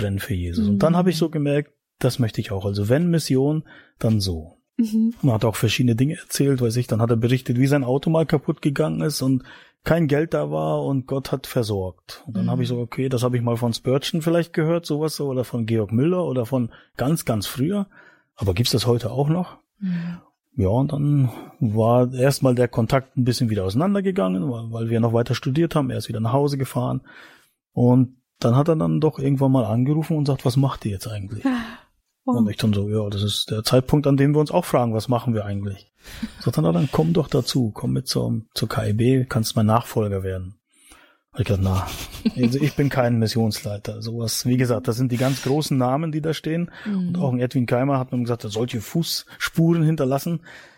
brennen für Jesus. Und dann habe ich so gemerkt, das möchte ich auch. Also wenn Mission, dann so. Und er hat auch verschiedene Dinge erzählt, dann hat er berichtet, wie sein Auto mal kaputt gegangen ist und kein Geld da war und Gott hat versorgt. Und dann habe ich so, okay, das habe ich mal von Spurgeon vielleicht gehört, sowas, oder von Georg Müller oder von ganz, ganz früher. Aber gibt's das heute auch noch? Ja, und dann war erstmal der Kontakt ein bisschen wieder auseinandergegangen, weil wir noch weiter studiert haben. Er ist wieder nach Hause gefahren. Und dann hat er dann doch irgendwann mal angerufen und sagt, was macht ihr jetzt eigentlich? Und ich dann so, ja, das ist der Zeitpunkt, an dem wir uns auch fragen, was machen wir eigentlich? Sagt dann komm doch dazu, komm mit zur KIB, kannst mein Nachfolger werden. Hab ich gedacht, also ich bin kein Missionsleiter. Sowas, wie gesagt, das sind die ganz großen Namen, die da stehen. Und auch ein Edwin Keimer hat mir gesagt, er solche Fußspuren hinterlassen.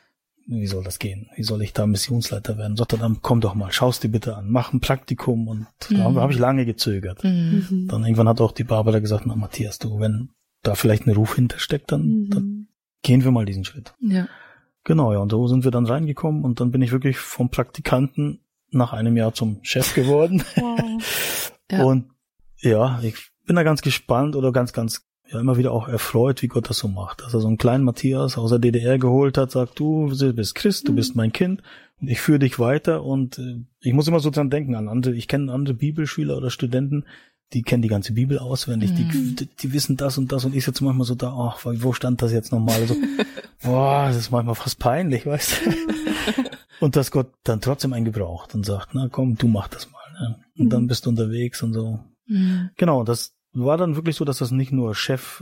Wie soll das gehen? Wie soll ich da Missionsleiter werden? Sagt er dann, komm doch mal, schau's dir bitte an, mach ein Praktikum. Und da habe ich lange gezögert. Dann irgendwann hat auch die Barbara gesagt, na Matthias, du, wenn da vielleicht ein Ruf hintersteckt, dann gehen wir mal diesen Schritt. Ja. Genau, ja, und so sind wir dann reingekommen und dann bin ich wirklich vom Praktikanten nach einem Jahr zum Chef geworden. Wow. Ja. Und ja, ich bin da ganz gespannt oder ganz immer wieder auch erfreut, wie Gott das so macht. Dass er so einen kleinen Matthias aus der DDR geholt hat, sagt, du bist Christ, du bist mein Kind und ich führe dich weiter und ich muss immer so dran denken an andere, ich kenne andere Bibelschüler oder Studenten, die kennen die ganze Bibel auswendig, die wissen das und ich sitze manchmal so da, ach, wo stand das jetzt nochmal? Also, das ist manchmal fast peinlich, weißt du? Und dass Gott dann trotzdem einen gebraucht und sagt, na komm, du mach das mal. Ne? Und dann bist du unterwegs und so. Genau, das war dann wirklich so, dass das nicht nur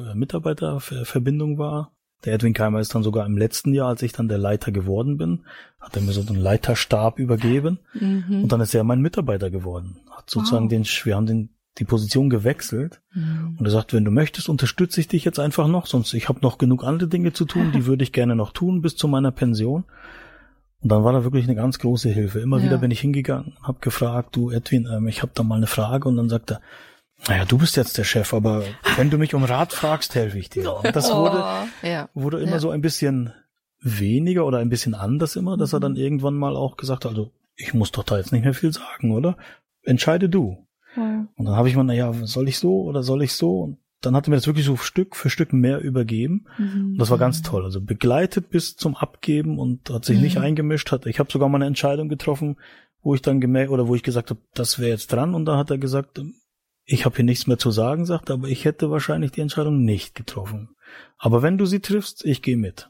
Chef-Mitarbeiter-Verbindung war. Der Edwin Keimer ist dann sogar im letzten Jahr, als ich dann der Leiter geworden bin, hat er mir so einen Leiterstab übergeben. Und dann ist er mein Mitarbeiter geworden. Hat sozusagen wir haben die Position gewechselt und er sagt, wenn du möchtest, unterstütze ich dich jetzt einfach noch, sonst ich habe noch genug andere Dinge zu tun, die würde ich gerne noch tun bis zu meiner Pension. Und dann war da wirklich eine ganz große Hilfe. Immer wieder bin ich hingegangen, habe gefragt, du Edwin, ich habe da mal eine Frage und dann sagt er, naja, du bist jetzt der Chef, aber wenn du mich um Rat fragst, helfe ich dir. Und das wurde immer so ein bisschen weniger oder ein bisschen anders immer, dass er dann irgendwann mal auch gesagt hat, also ich muss doch da jetzt nicht mehr viel sagen, oder? Entscheide du. Und dann habe ich mal, soll ich so oder soll ich so? Und dann hat er mir das wirklich so Stück für Stück mehr übergeben. Und das war ganz toll. Also begleitet bis zum Abgeben und hat sich nicht eingemischt. Ich habe sogar mal eine Entscheidung getroffen, wo ich dann wo ich gesagt habe, das wäre jetzt dran. Und da hat er gesagt, ich habe hier nichts mehr zu sagen, sagt er, aber ich hätte wahrscheinlich die Entscheidung nicht getroffen. Aber wenn du sie triffst, ich gehe mit.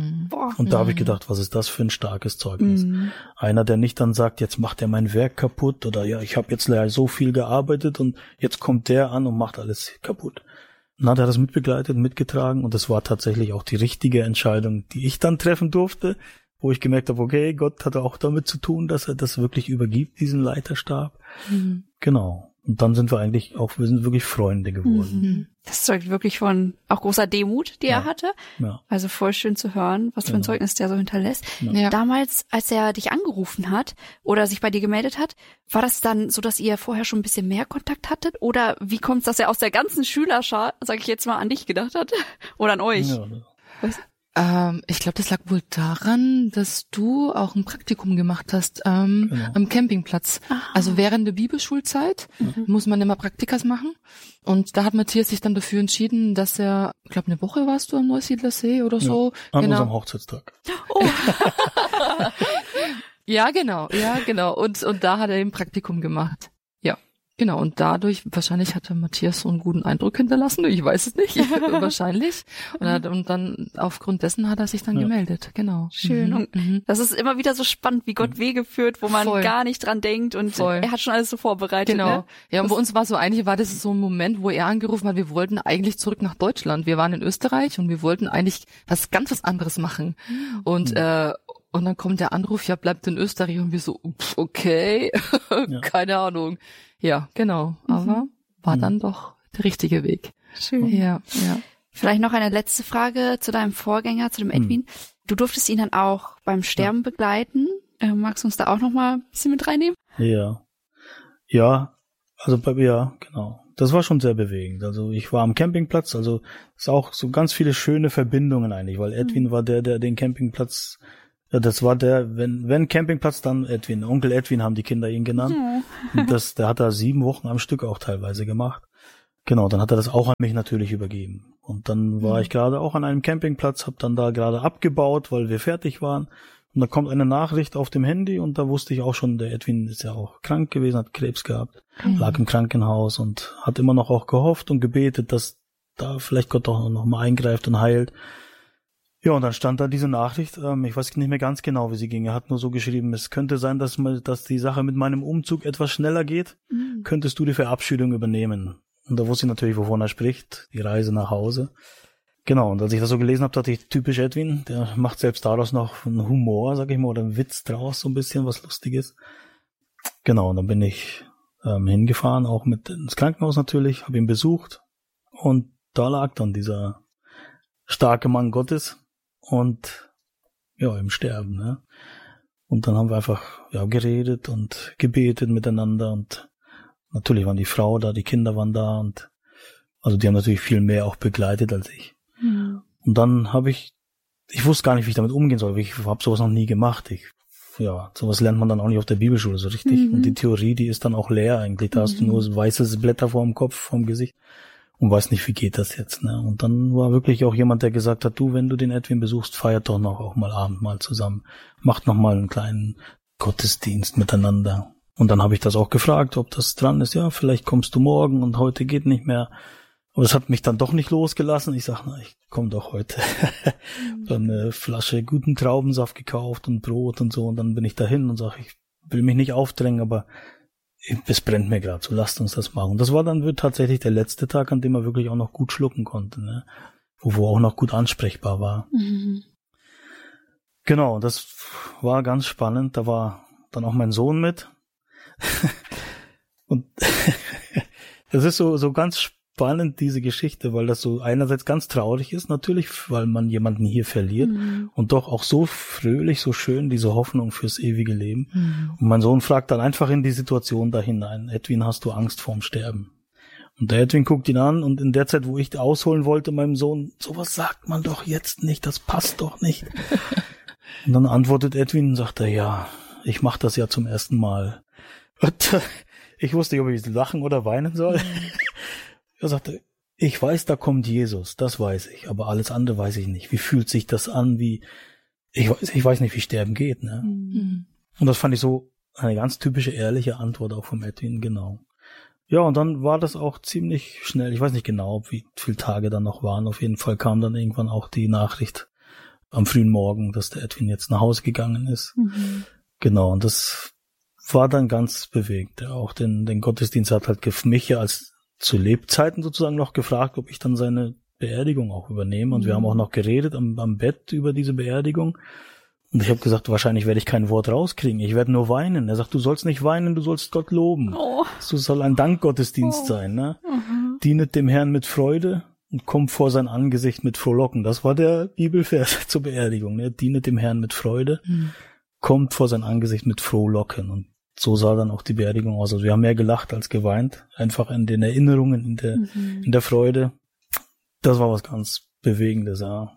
Und da habe ich gedacht, was ist das für ein starkes Zeugnis? Einer, der nicht dann sagt, jetzt macht er mein Werk kaputt oder ja, ich habe jetzt so viel gearbeitet und jetzt kommt der an und macht alles kaputt. Und dann hat er das mitbegleitet, mitgetragen und das war tatsächlich auch die richtige Entscheidung, die ich dann treffen durfte, wo ich gemerkt habe, okay, Gott hatte auch damit zu tun, dass er das wirklich übergibt, diesen Leiterstab. Genau. Und dann sind wir sind wirklich Freunde geworden. Das zeugt wirklich von auch großer Demut, die er hatte. Ja. Also voll schön zu hören, was für ein Zeugnis der so hinterlässt. Ja. Damals, als er dich angerufen hat oder sich bei dir gemeldet hat, war das dann so, dass ihr vorher schon ein bisschen mehr Kontakt hattet? Oder wie kommt es, dass er aus der ganzen Schülerschar, sag ich jetzt mal, an dich gedacht hat? Oder an euch? Ja. Ich glaube, das lag wohl daran, dass du auch ein Praktikum gemacht hast am Campingplatz. Aha. Also während der Bibelschulzeit muss man immer Praktikas machen. Und da hat Matthias sich dann dafür entschieden, dass er, ich glaube, eine Woche warst du am Neusiedlersee oder so. An unserem Hochzeitstag. Oh. Ja, genau. Und da hat er eben Praktikum gemacht. Genau, und dadurch, wahrscheinlich hatte Matthias so einen guten Eindruck hinterlassen, ich weiß es nicht, wahrscheinlich. Und dann aufgrund dessen hat er sich dann gemeldet, genau. Schön. Und das ist immer wieder so spannend, wie Gott Wege führt, wo man gar nicht dran denkt und er hat schon alles so vorbereitet. Genau. Ne? Ja, und bei uns war das so ein Moment, wo er angerufen hat, wir wollten eigentlich zurück nach Deutschland. Wir waren in Österreich und wir wollten eigentlich was anderes machen. Und dann kommt der Anruf, bleibt in Österreich und wir so, okay, keine Ahnung. Ja, genau. Aber war dann doch der richtige Weg. Schön. Ja. Vielleicht noch eine letzte Frage zu deinem Vorgänger, zu dem Edwin. Du durftest ihn dann auch beim Sterben begleiten. Magst du uns da auch noch mal ein bisschen mit reinnehmen? Ja, genau. Das war schon sehr bewegend. Also ich war am Campingplatz, also es ist auch so ganz viele schöne Verbindungen eigentlich, weil Edwin war der den Campingplatz. Ja, das war wenn Campingplatz, dann Edwin. Onkel Edwin haben die Kinder ihn genannt. Ja. Der hat da 7 Wochen am Stück auch teilweise gemacht. Genau, dann hat er das auch an mich natürlich übergeben. Und dann war ich gerade auch an einem Campingplatz, habe dann da gerade abgebaut, weil wir fertig waren. Und da kommt eine Nachricht auf dem Handy und da wusste ich auch schon, der Edwin ist ja auch krank gewesen, hat Krebs gehabt, lag im Krankenhaus und hat immer noch auch gehofft und gebetet, dass da vielleicht Gott auch noch mal eingreift und heilt. Ja, und dann stand da diese Nachricht, ich weiß nicht mehr ganz genau, wie sie ging. Er hat nur so geschrieben, es könnte sein, dass die Sache mit meinem Umzug etwas schneller geht. Könntest du die Verabschiedung übernehmen? Und da wusste ich natürlich, wovon er spricht, die Reise nach Hause. Genau, und als ich das so gelesen habe, dachte ich, typisch Edwin, der macht selbst daraus noch einen Humor, sag ich mal, oder einen Witz draus, so ein bisschen was Lustiges. Genau, und dann bin ich hingefahren, auch mit ins Krankenhaus natürlich, habe ihn besucht und da lag dann dieser starke Mann Gottes und ja, im Sterben, ne? Und dann haben wir einfach geredet und gebetet miteinander und natürlich waren die Frau da, die Kinder waren da und also die haben natürlich viel mehr auch begleitet als ich. Und dann ich wusste gar nicht, wie ich damit umgehen soll, ich habe sowas noch nie gemacht. Sowas lernt man dann auch nicht auf der Bibelschule so richtig. Und die Theorie, die ist dann auch leer eigentlich. Da hast du nur weiße Blätter vor dem Kopf, vor dem Gesicht und weißt nicht, wie geht das jetzt, ne? Und dann war wirklich auch jemand, der gesagt hat, du, wenn du den Edwin besuchst, feiert doch noch auch mal Abendmahl zusammen. Macht noch mal einen kleinen Gottesdienst miteinander. Und dann habe ich das auch gefragt, ob das dran ist. Ja, vielleicht kommst du morgen und heute geht nicht mehr. Aber das hat mich dann doch nicht losgelassen. Ich sag, ich komme doch heute. Dann eine Flasche guten Traubensaft gekauft und Brot und so. Und dann bin ich dahin und sage, ich will mich nicht aufdrängen, aber es brennt mir gerade, so lasst uns das machen. Und das war dann tatsächlich der letzte Tag, an dem er wirklich auch noch gut schlucken konnte, ne? Wo er auch noch gut ansprechbar war. Genau, das war ganz spannend. Da war dann auch mein Sohn mit. Und das ist so ganz spannend, diese Geschichte, weil das so einerseits ganz traurig ist, natürlich, weil man jemanden hier verliert und doch auch so fröhlich, so schön, diese Hoffnung fürs ewige Leben. Und mein Sohn fragt dann einfach in die Situation da hinein, Edwin, hast du Angst vorm Sterben? Und der Edwin guckt ihn an und in der Zeit, wo ich ausholen wollte, meinem Sohn, sowas sagt man doch jetzt nicht, das passt doch nicht. Und dann antwortet Edwin und sagt ja, ich mache das ja zum ersten Mal. Und ich wusste nicht, ob ich lachen oder weinen soll. Er sagte, ich weiß, da kommt Jesus, das weiß ich, aber alles andere weiß ich nicht. Wie fühlt sich das an, ich weiß nicht, wie Sterben geht, ne? Und das fand ich so eine ganz typische, ehrliche Antwort auch vom Edwin, genau. Ja, und dann war das auch ziemlich schnell, ich weiß nicht genau, wie viele Tage dann noch waren, auf jeden Fall kam dann irgendwann auch die Nachricht am frühen Morgen, dass der Edwin jetzt nach Hause gegangen ist. Genau, und das war dann ganz bewegt. Auch den Gottesdienst hat halt mich ja als zu Lebzeiten sozusagen noch gefragt, ob ich dann seine Beerdigung auch übernehme. Und wir haben auch noch geredet am Bett über diese Beerdigung. Und ich habe gesagt, wahrscheinlich werde ich kein Wort rauskriegen. Ich werde nur weinen. Er sagt, du sollst nicht weinen, du sollst Gott loben. Es soll ein Dankgottesdienst sein. Ne? Dienet dem Herrn mit Freude und kommt vor sein Angesicht mit Frohlocken. Das war der Bibelvers zur Beerdigung. Ne? Dienet dem Herrn mit Freude, kommt vor sein Angesicht mit Frohlocken. Und so sah dann auch die Beerdigung aus. Also wir haben mehr gelacht als geweint. Einfach in den Erinnerungen, in der Freude. Das war was ganz Bewegendes, ja.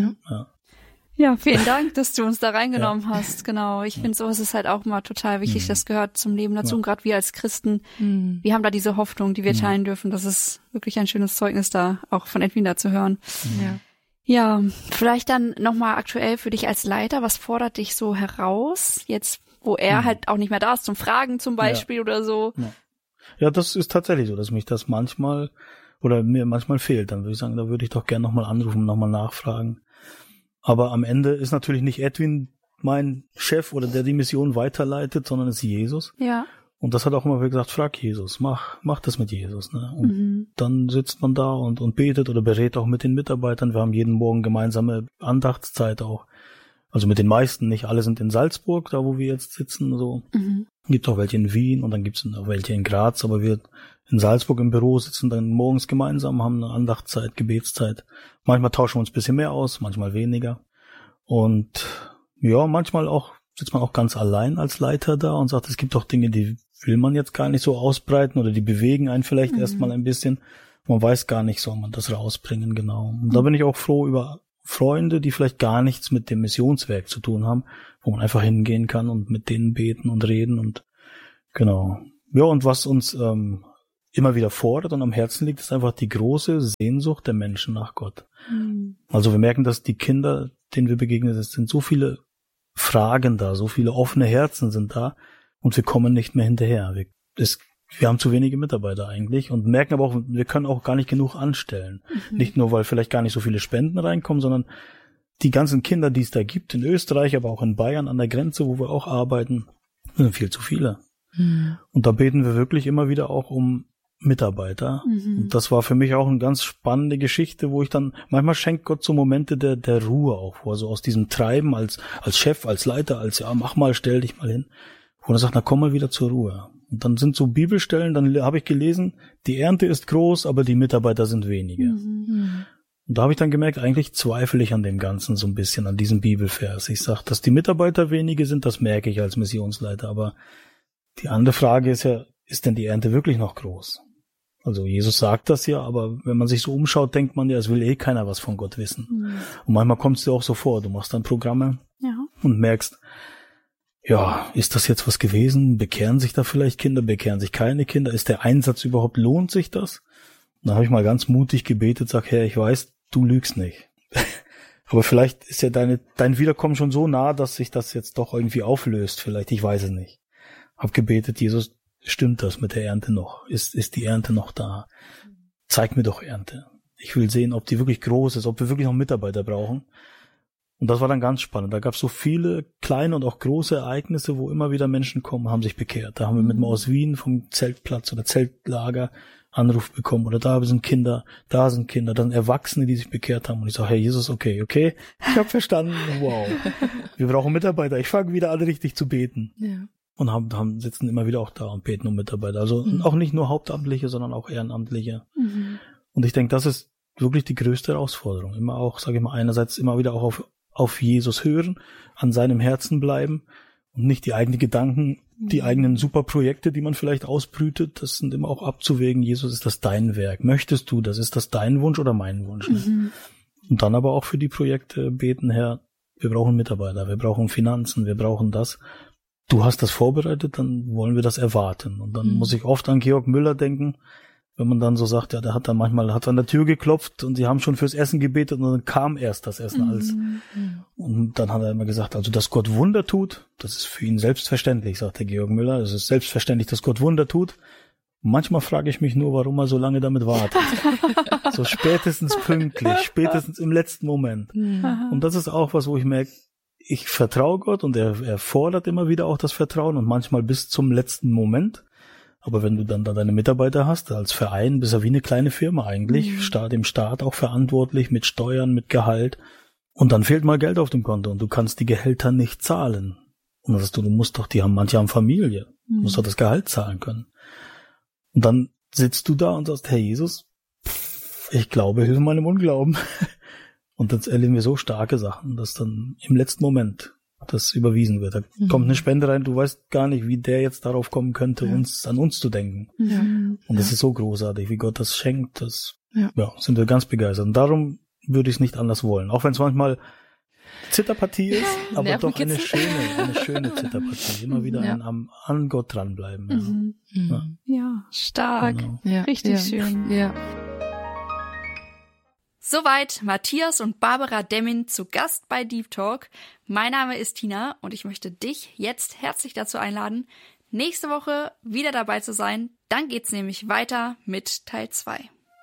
Ja, vielen Dank, dass du uns da reingenommen hast. Genau. Ich finde, sowas ist halt auch mal total wichtig. Das gehört zum Leben dazu. Und gerade wir als Christen, wir haben da diese Hoffnung, die wir teilen dürfen. Das ist wirklich ein schönes Zeugnis da, auch von Edwin da zu hören. Ja, vielleicht dann nochmal aktuell für dich als Leiter. Was fordert dich so heraus? Jetzt, wo er halt auch nicht mehr da ist, zum Fragen zum Beispiel oder so. Ja, das ist tatsächlich so, dass mich das manchmal oder mir manchmal fehlt. Dann würde ich sagen, da würde ich doch gerne nochmal anrufen, nochmal nachfragen. Aber am Ende ist natürlich nicht Edwin mein Chef oder der die Mission weiterleitet, sondern es ist Jesus. Ja. Und das hat auch immer gesagt, frag Jesus, mach das mit Jesus. Ne? Und dann sitzt man da und betet oder berät auch mit den Mitarbeitern. Wir haben jeden Morgen gemeinsame Andachtszeit auch. Also mit den meisten, nicht alle sind in Salzburg, da wo wir jetzt sitzen. So. Gibt auch welche in Wien und dann gibt es auch welche in Graz, aber wir in Salzburg im Büro sitzen dann morgens gemeinsam, haben eine Andachtszeit, Gebetszeit. Manchmal tauschen wir uns ein bisschen mehr aus, manchmal weniger. Und ja, manchmal auch sitzt man auch ganz allein als Leiter da und sagt, es gibt doch Dinge, die will man jetzt gar nicht so ausbreiten oder die bewegen einen vielleicht erstmal ein bisschen. Man weiß gar nicht, soll man das rausbringen, genau. Und da bin ich auch froh über Freunde, die vielleicht gar nichts mit dem Missionswerk zu tun haben, wo man einfach hingehen kann und mit denen beten und reden und genau. Ja, und was uns immer wieder fordert und am Herzen liegt, ist einfach die große Sehnsucht der Menschen nach Gott. Also wir merken, dass die Kinder, denen wir begegnen, es sind so viele Fragen da, so viele offene Herzen sind da und wir kommen nicht mehr hinterher. Wir haben zu wenige Mitarbeiter eigentlich und merken aber auch, wir können auch gar nicht genug anstellen. Nicht nur, weil vielleicht gar nicht so viele Spenden reinkommen, sondern die ganzen Kinder, die es da gibt, in Österreich, aber auch in Bayern an der Grenze, wo wir auch arbeiten, sind viel zu viele. Und da beten wir wirklich immer wieder auch um Mitarbeiter. Und das war für mich auch eine ganz spannende Geschichte, wo ich dann, manchmal schenkt Gott so Momente der Ruhe auch vor, so aus diesem Treiben als Chef, als Leiter, mach mal, stell dich mal hin. Wo er sagt, na komm mal wieder zur Ruhe. Und dann sind so Bibelstellen, dann habe ich gelesen, die Ernte ist groß, aber die Mitarbeiter sind wenige. Und da habe ich dann gemerkt, eigentlich zweifle ich an dem Ganzen so ein bisschen, an diesem Bibelvers. Ich sage, dass die Mitarbeiter wenige sind, das merke ich als Missionsleiter, aber die andere Frage ist ja, ist denn die Ernte wirklich noch groß? Also Jesus sagt das ja, aber wenn man sich so umschaut, denkt man ja, es will keiner was von Gott wissen. Und manchmal kommt es dir auch so vor, du machst dann Programme und merkst, ja, ist das jetzt was gewesen? Bekehren sich da vielleicht Kinder? Bekehren sich keine Kinder? Ist der Einsatz überhaupt, lohnt sich das? Und dann habe ich mal ganz mutig gebetet, sag, Herr, ich weiß, du lügst nicht. Aber vielleicht ist ja dein Wiederkommen schon so nah, dass sich das jetzt doch irgendwie auflöst. Vielleicht, ich weiß es nicht. Hab gebetet, Jesus, stimmt das mit der Ernte noch? Ist die Ernte noch da? Zeig mir doch Ernte. Ich will sehen, ob die wirklich groß ist, ob wir wirklich noch Mitarbeiter brauchen. Und das war dann ganz spannend. Da gab es so viele kleine und auch große Ereignisse, wo immer wieder Menschen kommen, haben sich bekehrt. Da haben wir mit mal aus Wien vom Zeltplatz oder Zeltlager Anruf bekommen. Oder da sind Kinder, dann Erwachsene, die sich bekehrt haben. Und ich sage, Herr Jesus, okay, ich habe verstanden, wow. Wir brauchen Mitarbeiter. Ich fange wieder an, richtig zu beten. Ja. Und sitzen immer wieder auch da und beten um Mitarbeiter. Also auch nicht nur Hauptamtliche, sondern auch Ehrenamtliche. Und ich denke, das ist wirklich die größte Herausforderung. Immer auch, sage ich mal, einerseits immer wieder auch auf Jesus hören, an seinem Herzen bleiben und nicht die eigenen Gedanken, die eigenen Superprojekte, die man vielleicht ausbrütet, das sind immer auch abzuwägen. Jesus, ist das dein Werk? Möchtest du das? Ist das dein Wunsch oder mein Wunsch? Und dann aber auch für die Projekte beten, Herr, wir brauchen Mitarbeiter, wir brauchen Finanzen, wir brauchen das. Du hast das vorbereitet, dann wollen wir das erwarten. Und dann muss ich oft an Georg Müller denken, wenn man dann so sagt, ja, der hat dann manchmal an der Tür geklopft und sie haben schon fürs Essen gebetet und dann kam erst das Essen als. Und dann hat er immer gesagt, also dass Gott Wunder tut, das ist für ihn selbstverständlich, sagt der Georg Müller. Es ist selbstverständlich, dass Gott Wunder tut. Manchmal frage ich mich nur, warum er so lange damit wartet. So spätestens pünktlich, spätestens im letzten Moment. Und das ist auch was, wo ich merke, ich vertraue Gott und er fordert immer wieder auch das Vertrauen und manchmal bis zum letzten Moment. Aber wenn du dann da deine Mitarbeiter hast, als Verein bist du wie eine kleine Firma eigentlich, dem Staat auch verantwortlich, mit Steuern, mit Gehalt. Und dann fehlt mal Geld auf dem Konto und du kannst die Gehälter nicht zahlen. Und dann sagst du musst doch, manche haben Familie, du musst doch das Gehalt zahlen können. Und dann sitzt du da und sagst, Herr Jesus, ich glaube, hilf meinem Unglauben. Und dann erleben wir so starke Sachen, dass dann im letzten Moment das überwiesen wird. Da kommt eine Spende rein, du weißt gar nicht, wie der jetzt darauf kommen könnte, an uns zu denken. Und das ist so großartig, wie Gott das schenkt, sind wir ganz begeistert. Und darum würde ich es nicht anders wollen. Auch wenn es manchmal Zitterpartie ist, aber doch eine schöne Zitterpartie. Immer wieder an Gott dranbleiben. Ja, stark. Genau. Ja, richtig schön. Ja. Soweit Matthias und Barbara Demmin zu Gast bei Deep Talk. Mein Name ist Tina und ich möchte dich jetzt herzlich dazu einladen, nächste Woche wieder dabei zu sein. Dann geht's nämlich weiter mit Teil 2.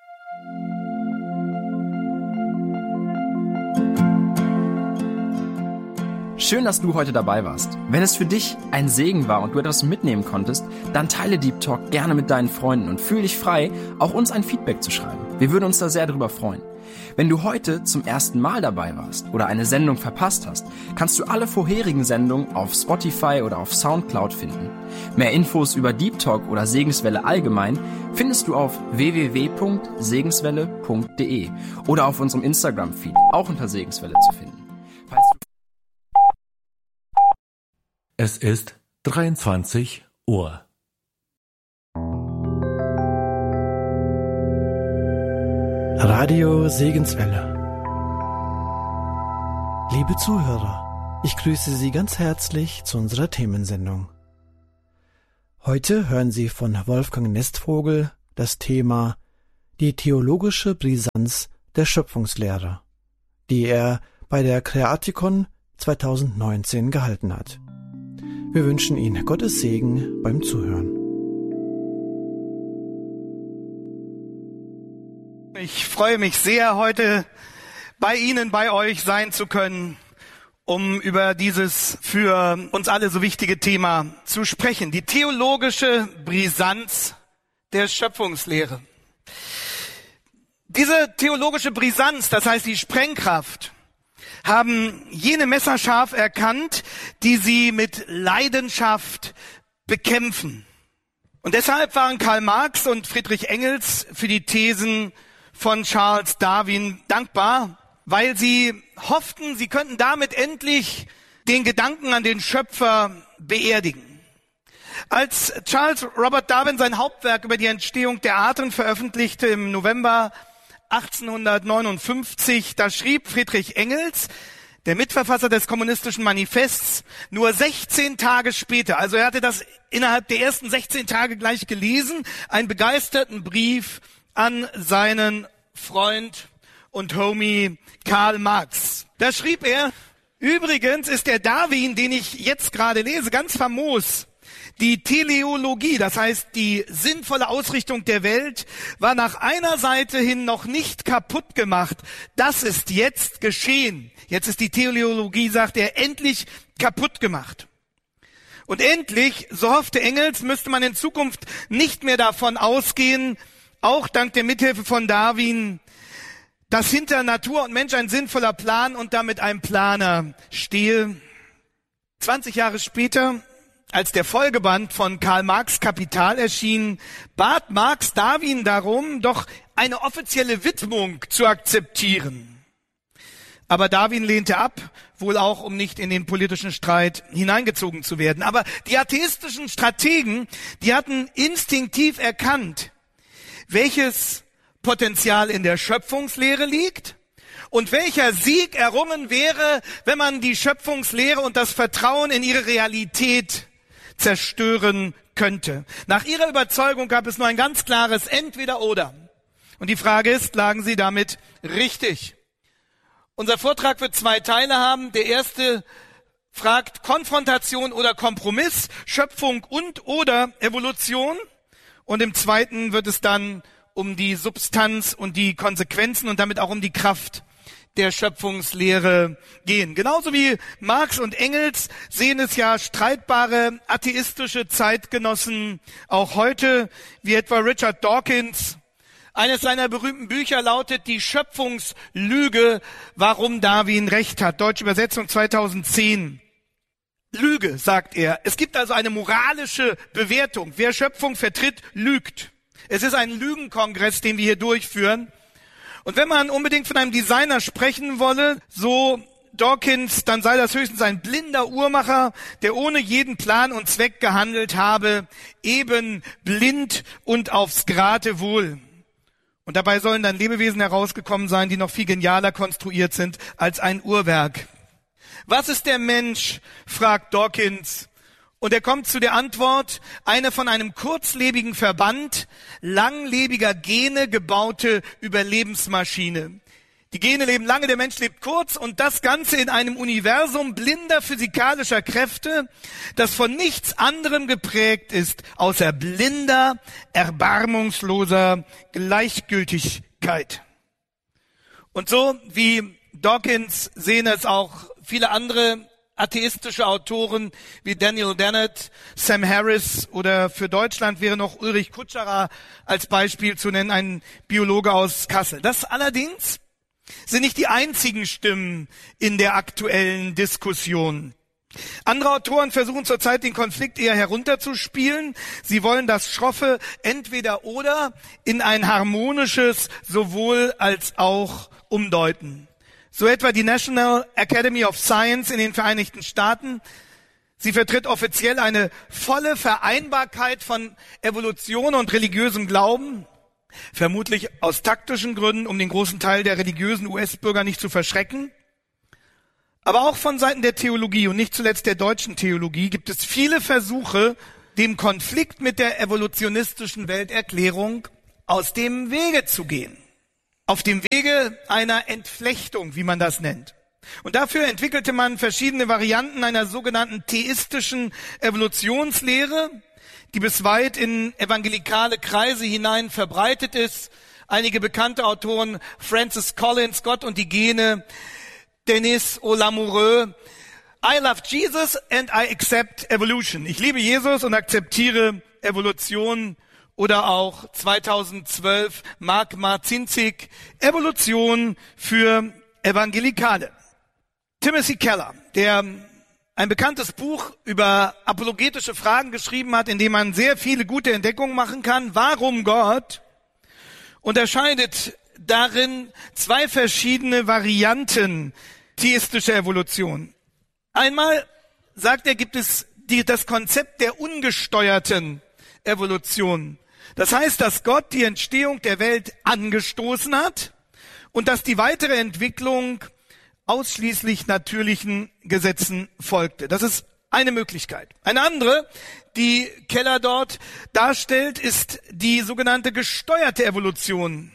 Schön, dass du heute dabei warst. Wenn es für dich ein Segen war und du etwas mitnehmen konntest, dann teile Deep Talk gerne mit deinen Freunden und fühl dich frei, auch uns ein Feedback zu schreiben. Wir würden uns da sehr darüber freuen. Wenn du heute zum ersten Mal dabei warst oder eine Sendung verpasst hast, kannst du alle vorherigen Sendungen auf Spotify oder auf Soundcloud finden. Mehr Infos über Deep Talk oder Segenswelle allgemein findest du auf www.segenswelle.de oder auf unserem Instagram-Feed, auch unter Segenswelle zu finden. Es ist 23 Uhr. Radio Segenswelle. Liebe Zuhörer, ich grüße Sie ganz herzlich zu unserer Themensendung. Heute hören Sie von Wolfgang Nestvogel das Thema die theologische Brisanz der Schöpfungslehre, die er bei der Creaticon 2019 gehalten hat. Wir wünschen Ihnen Gottes Segen beim Zuhören. Ich freue mich sehr, heute bei Ihnen, bei euch sein zu können, um über dieses für uns alle so wichtige Thema zu sprechen. Die theologische Brisanz der Schöpfungslehre. Diese theologische Brisanz, das heißt die Sprengkraft, haben jene messerscharf erkannt, die sie mit Leidenschaft bekämpfen. Und deshalb waren Karl Marx und Friedrich Engels für die Thesen von Charles Darwin dankbar, weil sie hofften, sie könnten damit endlich den Gedanken an den Schöpfer beerdigen. Als Charles Robert Darwin sein Hauptwerk über die Entstehung der Arten veröffentlichte im November 1859, da schrieb Friedrich Engels, der Mitverfasser des Kommunistischen Manifests, nur 16 Tage später, also er hatte das innerhalb der ersten 16 Tage gleich gelesen, einen begeisterten Brief an seinen Freund und Homie Karl Marx. Da schrieb er, übrigens ist der Darwin, den ich jetzt gerade lese, ganz famos. Die Teleologie, das heißt die sinnvolle Ausrichtung der Welt, war nach einer Seite hin noch nicht kaputt gemacht. Das ist jetzt geschehen. Jetzt ist die Teleologie, sagt er, endlich kaputt gemacht. Und endlich, so hoffte Engels, müsste man in Zukunft nicht mehr davon ausgehen, auch dank der Mithilfe von Darwin, dass hinter Natur und Mensch ein sinnvoller Plan und damit ein Planer stehe. 20 Jahre später, als der Folgeband von Karl Marx Kapital erschien, bat Marx Darwin darum, doch eine offizielle Widmung zu akzeptieren. Aber Darwin lehnte ab, wohl auch, um nicht in den politischen Streit hineingezogen zu werden. Aber die atheistischen Strategen, die hatten instinktiv erkannt, welches Potenzial in der Schöpfungslehre liegt und welcher Sieg errungen wäre, wenn man die Schöpfungslehre und das Vertrauen in ihre Realität zerstören könnte. Nach ihrer Überzeugung gab es nur ein ganz klares Entweder-Oder. Und die Frage ist, lagen sie damit richtig? Unser Vortrag wird 2 Teile haben. Der erste fragt Konfrontation oder Kompromiss, Schöpfung und oder Evolution. Und im zweiten wird es dann um die Substanz und die Konsequenzen und damit auch um die Kraft der Schöpfungslehre gehen. Genauso wie Marx und Engels sehen es ja streitbare atheistische Zeitgenossen auch heute, wie etwa Richard Dawkins. Eines seiner berühmten Bücher lautet Die Schöpfungslüge, warum Darwin recht hat. Deutsche Übersetzung 2010. Lüge, sagt er. Es gibt also eine moralische Bewertung. Wer Schöpfung vertritt, lügt. Es ist ein Lügenkongress, den wir hier durchführen. Und wenn man unbedingt von einem Designer sprechen wolle, so Dawkins, dann sei das höchstens ein blinder Uhrmacher, der ohne jeden Plan und Zweck gehandelt habe, eben blind und aufs Geratewohl. Und dabei sollen dann Lebewesen herausgekommen sein, die noch viel genialer konstruiert sind als ein Uhrwerk. Was ist der Mensch? Fragt Dawkins. Und er kommt zu der Antwort, eine von einem kurzlebigen Verband langlebiger Gene gebaute Überlebensmaschine. Die Gene leben lange, der Mensch lebt kurz und das Ganze in einem Universum blinder physikalischer Kräfte, das von nichts anderem geprägt ist, außer blinder, erbarmungsloser Gleichgültigkeit. Und so wie Dawkins sehen es auch viele andere atheistische Autoren wie Daniel Dennett, Sam Harris oder für Deutschland wäre noch Ulrich Kutscherer als Beispiel zu nennen, ein Biologe aus Kassel. Das allerdings sind nicht die einzigen Stimmen in der aktuellen Diskussion. Andere Autoren versuchen zurzeit den Konflikt eher herunterzuspielen. Sie wollen das schroffe Entweder-Oder in ein harmonisches sowohl als auch umdeuten. So etwa die National Academy of Science in den Vereinigten Staaten. Sie vertritt offiziell eine volle Vereinbarkeit von Evolution und religiösem Glauben, vermutlich aus taktischen Gründen, um den großen Teil der religiösen US-Bürger nicht zu verschrecken. Aber auch von Seiten der Theologie und nicht zuletzt der deutschen Theologie gibt es viele Versuche, dem Konflikt mit der evolutionistischen Welterklärung aus dem Wege zu gehen. Auf dem Wege einer Entflechtung, wie man das nennt. Und dafür entwickelte man verschiedene Varianten einer sogenannten theistischen Evolutionslehre, die bis weit in evangelikale Kreise hinein verbreitet ist. Einige bekannte Autoren, Francis Collins, Gott und die Gene, Denis Olamoureux, I love Jesus and I accept evolution. Ich liebe Jesus und akzeptiere Evolution. Oder auch 2012 Mark Marcinzig, Evolution für Evangelikale. Timothy Keller, der ein bekanntes Buch über apologetische Fragen geschrieben hat, in dem man sehr viele gute Entdeckungen machen kann. Warum Gott? Unterscheidet darin zwei verschiedene Varianten theistischer Evolution. Einmal, sagt er, gibt es das Konzept der ungesteuerten Evolution. Das heißt, dass Gott die Entstehung der Welt angestoßen hat und dass die weitere Entwicklung ausschließlich natürlichen Gesetzen folgte. Das ist eine Möglichkeit. Eine andere, die Keller dort darstellt, ist die sogenannte gesteuerte Evolution.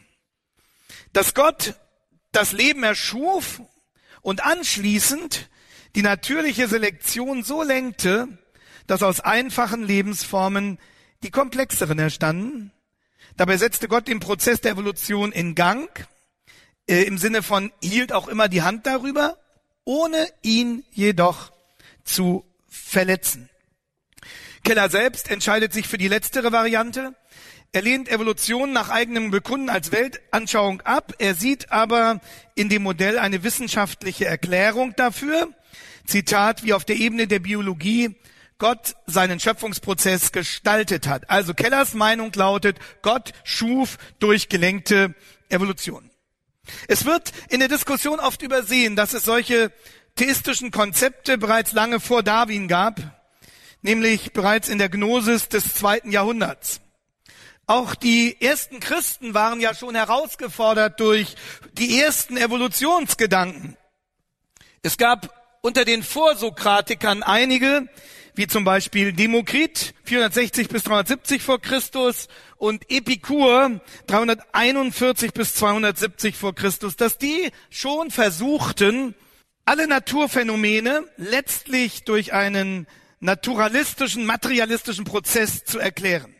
Dass Gott das Leben erschuf und anschließend die natürliche Selektion so lenkte, dass aus einfachen Lebensformen die komplexeren entstanden. Dabei setzte Gott den Prozess der Evolution in Gang, im Sinne von hielt auch immer die Hand darüber, ohne ihn jedoch zu verletzen. Keller selbst entscheidet sich für die letztere Variante. Er lehnt Evolution nach eigenem Bekunden als Weltanschauung ab. Er sieht aber in dem Modell eine wissenschaftliche Erklärung dafür. Zitat, wie auf der Ebene der Biologie Gott seinen Schöpfungsprozess gestaltet hat. Also Kellers Meinung lautet, Gott schuf durch gelenkte Evolution. Es wird in der Diskussion oft übersehen, dass es solche theistischen Konzepte bereits lange vor Darwin gab, nämlich bereits in der Gnosis des 2. Jahrhunderts. Auch die ersten Christen waren ja schon herausgefordert durch die ersten Evolutionsgedanken. Es gab unter den Vorsokratikern einige, wie zum Beispiel Demokrit, 460 bis 370 vor Christus, und Epikur, 341 bis 270 vor Christus, dass die schon versuchten, alle Naturphänomene letztlich durch einen naturalistischen, materialistischen Prozess zu erklären.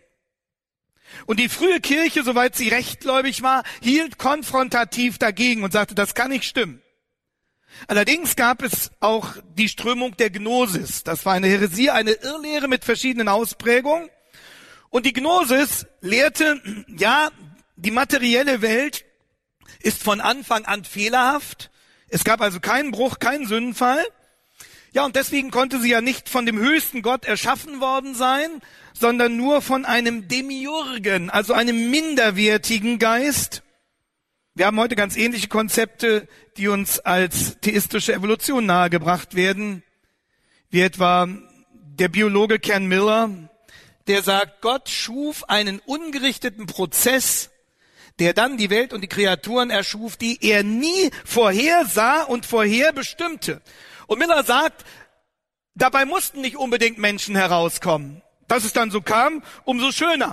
Und die frühe Kirche, soweit sie rechtgläubig war, hielt konfrontativ dagegen und sagte, das kann nicht stimmen. Allerdings gab es auch die Strömung der Gnosis. Das war eine Häresie, eine Irrlehre mit verschiedenen Ausprägungen. Und die Gnosis lehrte, ja, die materielle Welt ist von Anfang an fehlerhaft. Es gab also keinen Bruch, keinen Sündenfall. Ja, und deswegen konnte sie ja nicht von dem höchsten Gott erschaffen worden sein, sondern nur von einem Demiurgen, also einem minderwertigen Geist. Wir haben heute ganz ähnliche Konzepte, die uns als theistische Evolution nahegebracht werden, wie etwa der Biologe Ken Miller, der sagt, Gott schuf einen ungerichteten Prozess, der dann die Welt und die Kreaturen erschuf, die er nie vorhersah und vorherbestimmte. Und Miller sagt, dabei mussten nicht unbedingt Menschen herauskommen. Dass es dann so kam, umso schöner.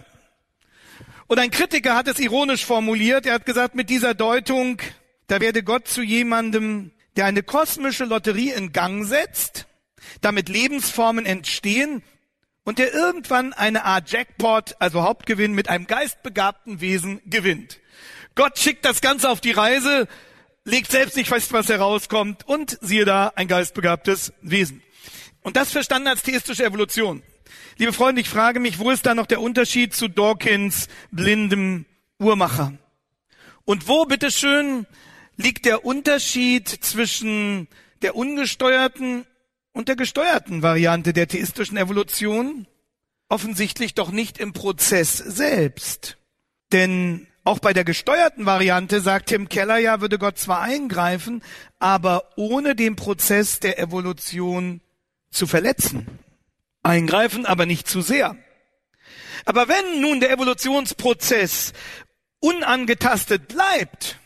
Und ein Kritiker hat es ironisch formuliert. Er hat gesagt, mit dieser Deutung, da werde Gott zu jemandem, der eine kosmische Lotterie in Gang setzt, damit Lebensformen entstehen und der irgendwann eine Art Jackpot, also Hauptgewinn, mit einem geistbegabten Wesen gewinnt. Gott schickt das Ganze auf die Reise, legt selbst nicht fest, was herauskommt, und siehe da, ein geistbegabtes Wesen. Und das verstanden als theistische Evolution. Liebe Freunde, ich frage mich, wo ist da noch der Unterschied zu Dawkins blindem Uhrmacher? Und wo, bitteschön, liegt der Unterschied zwischen der ungesteuerten und der gesteuerten Variante der theistischen Evolution? Offensichtlich doch nicht im Prozess selbst. Denn auch bei der gesteuerten Variante, sagt Tim Keller ja, würde Gott zwar eingreifen, aber ohne den Prozess der Evolution zu verletzen. Eingreifen, aber nicht zu sehr. Aber wenn nun der Evolutionsprozess unangetastet bleibt,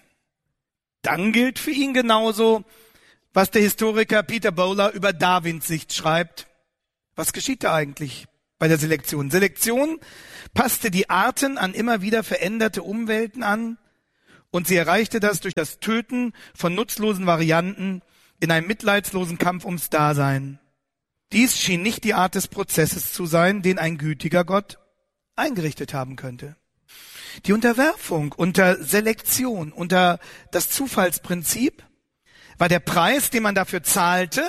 dann gilt für ihn genauso, was der Historiker Peter Bowler über Darwins Sicht schreibt. Was geschieht da eigentlich? bei der Selektion. Selektion passte die Arten an immer wieder veränderte Umwelten an und sie erreichte das durch das Töten von nutzlosen Varianten in einem mitleidslosen Kampf ums Dasein. Dies schien nicht die Art des Prozesses zu sein, den ein gütiger Gott eingerichtet haben könnte. Die Unterwerfung unter Selektion, unter das Zufallsprinzip, war der Preis, den man dafür zahlte,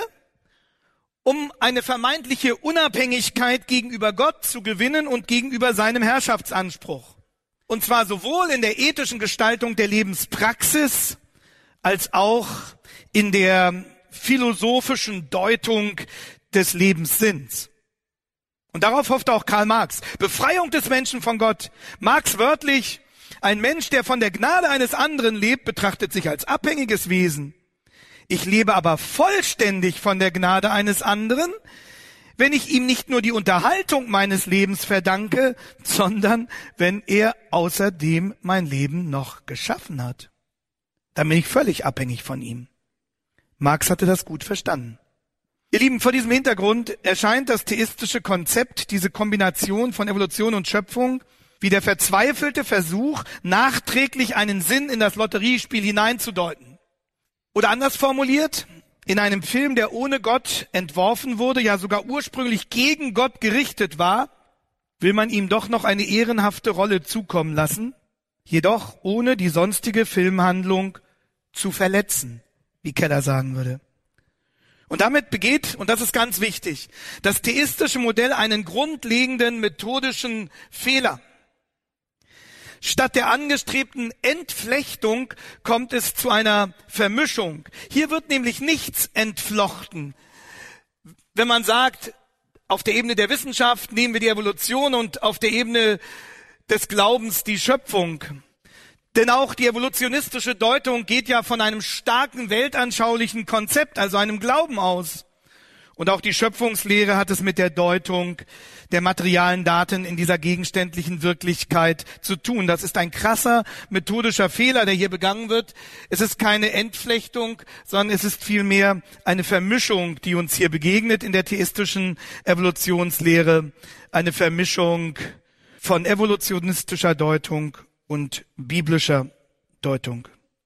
um eine vermeintliche Unabhängigkeit gegenüber Gott zu gewinnen und gegenüber seinem Herrschaftsanspruch. Und zwar sowohl in der ethischen Gestaltung der Lebenspraxis als auch in der philosophischen Deutung des Lebenssinns. Und darauf hoffte auch Karl Marx. Befreiung des Menschen von Gott. Marx wörtlich: Ein Mensch, der von der Gnade eines anderen lebt, betrachtet sich als abhängiges Wesen. Ich lebe aber vollständig von der Gnade eines anderen, wenn ich ihm nicht nur die Unterhaltung meines Lebens verdanke, sondern wenn er außerdem mein Leben noch geschaffen hat. Dann bin ich völlig abhängig von ihm. Marx hatte das gut verstanden. Ihr Lieben, vor diesem Hintergrund erscheint das theistische Konzept, diese Kombination von Evolution und Schöpfung, wie der verzweifelte Versuch, nachträglich einen Sinn in das Lotteriespiel hineinzudeuten. Oder anders formuliert, in einem Film, der ohne Gott entworfen wurde, ja sogar ursprünglich gegen Gott gerichtet war, will man ihm doch noch eine ehrenhafte Rolle zukommen lassen, jedoch ohne die sonstige Filmhandlung zu verletzen, wie Keller sagen würde. Und damit begeht, und das ist ganz wichtig, das theistische Modell einen grundlegenden methodischen Fehler. Statt der angestrebten Entflechtung kommt es zu einer Vermischung. Hier wird nämlich nichts entflochten. Wenn man sagt, auf der Ebene der Wissenschaft nehmen wir die Evolution und auf der Ebene des Glaubens die Schöpfung. Denn auch die evolutionistische Deutung geht ja von einem starken weltanschaulichen Konzept, also einem Glauben aus. Und auch die Schöpfungslehre hat es mit der Deutung der materialen Daten in dieser gegenständlichen Wirklichkeit zu tun. Das ist ein krasser methodischer Fehler, der hier begangen wird. Es ist keine Entflechtung, sondern es ist vielmehr eine Vermischung, die uns hier begegnet in der theistischen Evolutionslehre. Eine Vermischung von evolutionistischer Deutung und biblischer Deutung.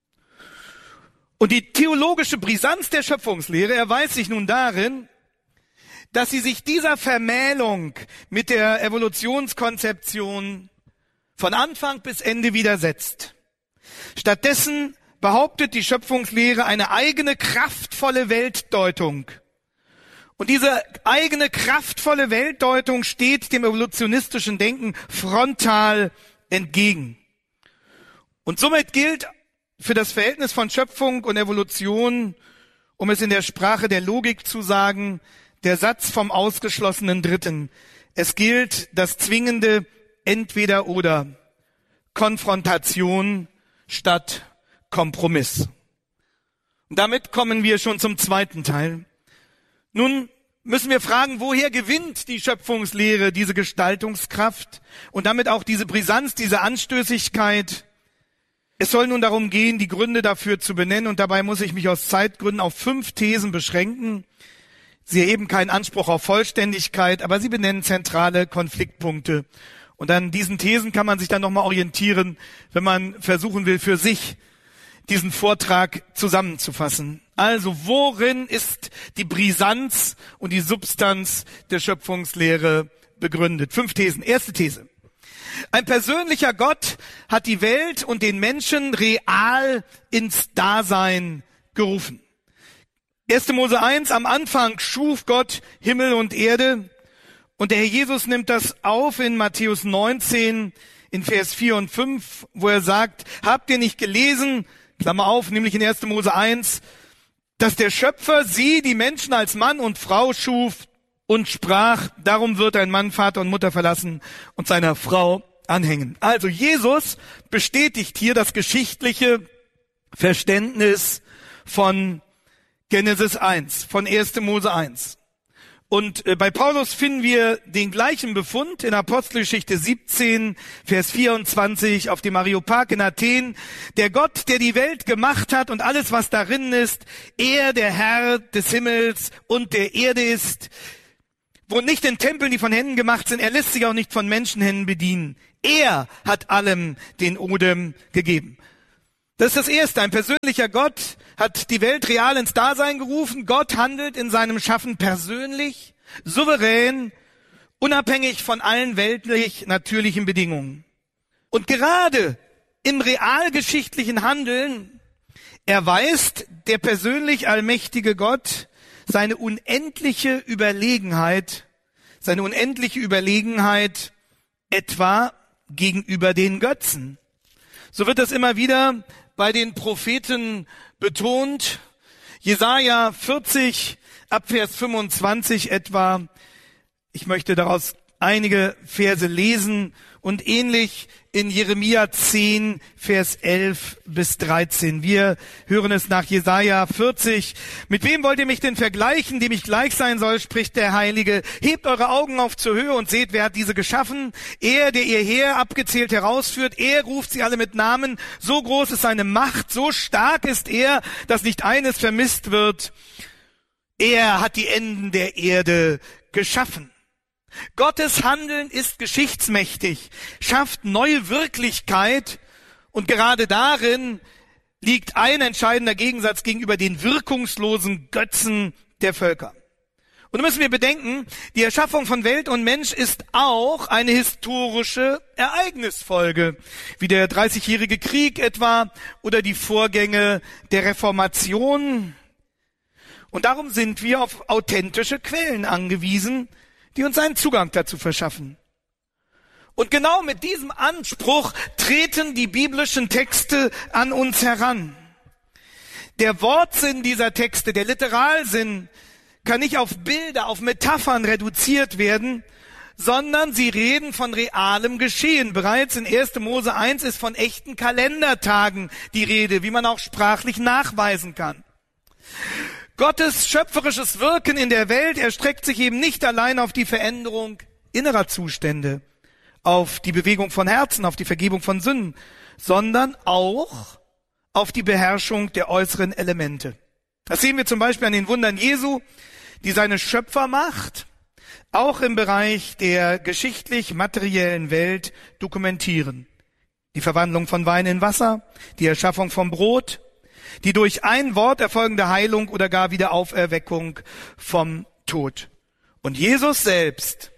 Und die theologische Brisanz der Schöpfungslehre erweist sich nun darin, dass sie sich dieser Vermählung mit der Evolutionskonzeption von Anfang bis Ende widersetzt. Stattdessen behauptet die Schöpfungslehre eine eigene kraftvolle Weltdeutung. Und diese eigene kraftvolle Weltdeutung steht dem evolutionistischen Denken frontal entgegen. Und somit gilt für das Verhältnis von Schöpfung und Evolution, um es in der Sprache der Logik zu sagen, der Satz vom ausgeschlossenen Dritten. Es gilt das zwingende Entweder-Oder, Konfrontation statt Kompromiss. Und damit kommen wir schon zum zweiten Teil. Nun müssen wir fragen, woher gewinnt die Schöpfungslehre diese Gestaltungskraft und damit auch diese Brisanz, diese Anstößigkeit? Es soll nun darum gehen, die Gründe dafür zu benennen, und dabei muss ich mich aus Zeitgründen auf 5 Thesen beschränken. Sie erheben keinen Anspruch auf Vollständigkeit, aber sie benennen zentrale Konfliktpunkte. Und an diesen Thesen kann man sich dann nochmal orientieren, wenn man versuchen will, für sich diesen Vortrag zusammenzufassen. Also, worin ist die Brisanz und die Substanz der Schöpfungslehre begründet? 5 Thesen. Erste These. Ein persönlicher Gott hat die Welt und den Menschen real ins Dasein gerufen. 1. Mose 1, am Anfang schuf Gott Himmel und Erde. Und der Herr Jesus nimmt das auf in Matthäus 19, in Vers 4 und 5, wo er sagt, habt ihr nicht gelesen, Klammer auf, nämlich in 1. Mose 1, dass der Schöpfer sie, die Menschen, als Mann und Frau schuf und sprach, darum wird ein Mann Vater und Mutter verlassen und seiner Frau anhängen. Also Jesus bestätigt hier das geschichtliche Verständnis von Genesis 1, von 1. Mose 1. Und bei Paulus finden wir den gleichen Befund in Apostelgeschichte 17, Vers 24 auf dem Areopag in Athen. Der Gott, der die Welt gemacht hat und alles, was darin ist, er, der Herr des Himmels und der Erde ist, wohnt nicht in Tempeln, die von Händen gemacht sind. Er lässt sich auch nicht von Menschenhänden bedienen. Er hat allem den Odem gegeben. Das ist das Erste. Ein persönlicher Gott hat die Welt real ins Dasein gerufen. Gott handelt in seinem Schaffen persönlich, souverän, unabhängig von allen weltlich natürlichen Bedingungen. Und gerade im realgeschichtlichen Handeln erweist der persönlich allmächtige Gott seine unendliche Überlegenheit etwa gegenüber den Götzen. So wird das immer wieder bei den Propheten betont. Jesaja 40 ab Vers 25 etwa. Ich möchte daraus einige Verse lesen und ähnlich in Jeremia 10, Vers 11 bis 13. Wir hören es nach Jesaja 40. Mit wem wollt ihr mich denn vergleichen, dem ich gleich sein soll, spricht der Heilige. Hebt eure Augen auf zur Höhe und seht, wer hat diese geschaffen? Er, der ihr Heer abgezählt herausführt, er ruft sie alle mit Namen. So groß ist seine Macht, so stark ist er, dass nicht eines vermisst wird. Er hat die Enden der Erde geschaffen. Gottes Handeln ist geschichtsmächtig, schafft neue Wirklichkeit und gerade darin liegt ein entscheidender Gegensatz gegenüber den wirkungslosen Götzen der Völker. Und da müssen wir bedenken, die Erschaffung von Welt und Mensch ist auch eine historische Ereignisfolge, wie der 30-jährige Krieg etwa oder die Vorgänge der Reformation. Und darum sind wir auf authentische Quellen angewiesen, die uns einen Zugang dazu verschaffen. Und genau mit diesem Anspruch treten die biblischen Texte an uns heran. Der Wortsinn dieser Texte, der Literalsinn, kann nicht auf Bilder, auf Metaphern reduziert werden, sondern sie reden von realem Geschehen. Bereits in 1. Mose 1 ist von echten Kalendertagen die Rede, wie man auch sprachlich nachweisen kann. Gottes schöpferisches Wirken in der Welt erstreckt sich eben nicht allein auf die Veränderung innerer Zustände, auf die Bewegung von Herzen, auf die Vergebung von Sünden, sondern auch auf die Beherrschung der äußeren Elemente. Das sehen wir zum Beispiel an den Wundern Jesu, die seine Schöpfermacht auch im Bereich der geschichtlich-materiellen Welt dokumentieren. Die Verwandlung von Wein in Wasser, die Erschaffung von Brot, die durch ein Wort erfolgende Heilung oder gar Wiederauferweckung vom Tod. Und Jesus selbst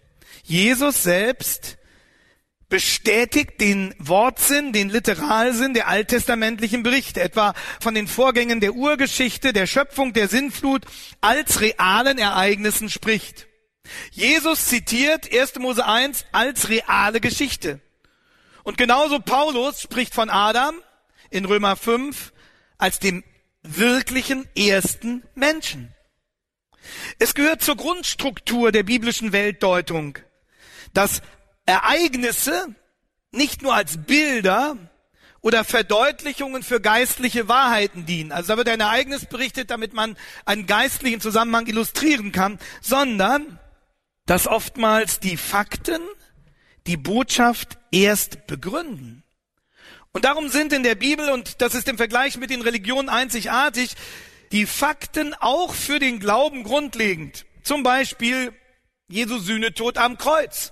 bestätigt den Wortsinn, den Literalsinn der alttestamentlichen Berichte, etwa von den Vorgängen der Urgeschichte, der Schöpfung, der Sintflut, als realen Ereignissen spricht. Jesus zitiert 1. Mose 1 als reale Geschichte. Und genauso Paulus spricht von Adam in Römer 5 als dem wirklichen ersten Menschen. Es gehört zur Grundstruktur der biblischen Weltdeutung, dass Ereignisse nicht nur als Bilder oder Verdeutlichungen für geistliche Wahrheiten dienen. Also da wird ein Ereignis berichtet, damit man einen geistlichen Zusammenhang illustrieren kann, sondern dass oftmals die Fakten die Botschaft erst begründen. Und darum sind in der Bibel, und das ist im Vergleich mit den Religionen einzigartig, die Fakten auch für den Glauben grundlegend. Zum Beispiel Jesu Sühnetod am Kreuz.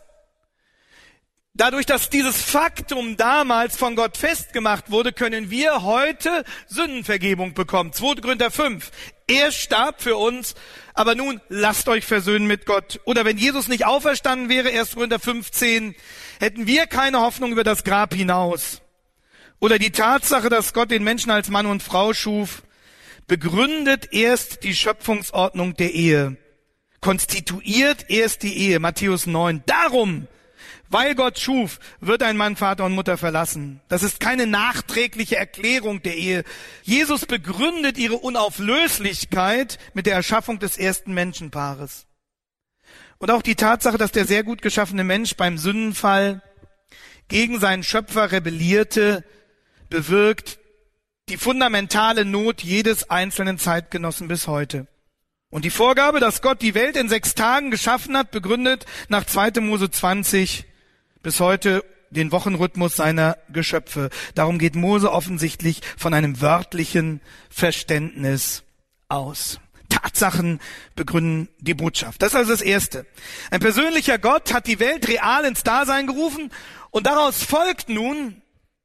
Dadurch, dass dieses Faktum damals von Gott festgemacht wurde, können wir heute Sündenvergebung bekommen. 2. Korinther 5. Er starb für uns, aber nun lasst euch versöhnen mit Gott. Oder wenn Jesus nicht auferstanden wäre, 1. Korinther 15, hätten wir keine Hoffnung über das Grab hinaus. Oder die Tatsache, dass Gott den Menschen als Mann und Frau schuf, begründet erst die Schöpfungsordnung der Ehe, konstituiert erst die Ehe, Matthäus 9. Darum, weil Gott schuf, wird ein Mann Vater und Mutter verlassen. Das ist keine nachträgliche Erklärung der Ehe. Jesus begründet ihre Unauflöslichkeit mit der Erschaffung des ersten Menschenpaares. Und auch die Tatsache, dass der sehr gut geschaffene Mensch beim Sündenfall gegen seinen Schöpfer rebellierte, bewirkt die fundamentale Not jedes einzelnen Zeitgenossen bis heute. Und die Vorgabe, dass Gott die Welt in 6 Tagen geschaffen hat, begründet nach 2. Mose 20 bis heute den Wochenrhythmus seiner Geschöpfe. Darum geht Mose offensichtlich von einem wörtlichen Verständnis aus. Tatsachen begründen die Botschaft. Das ist also das Erste. Ein persönlicher Gott hat die Welt real ins Dasein gerufen und daraus folgt nun,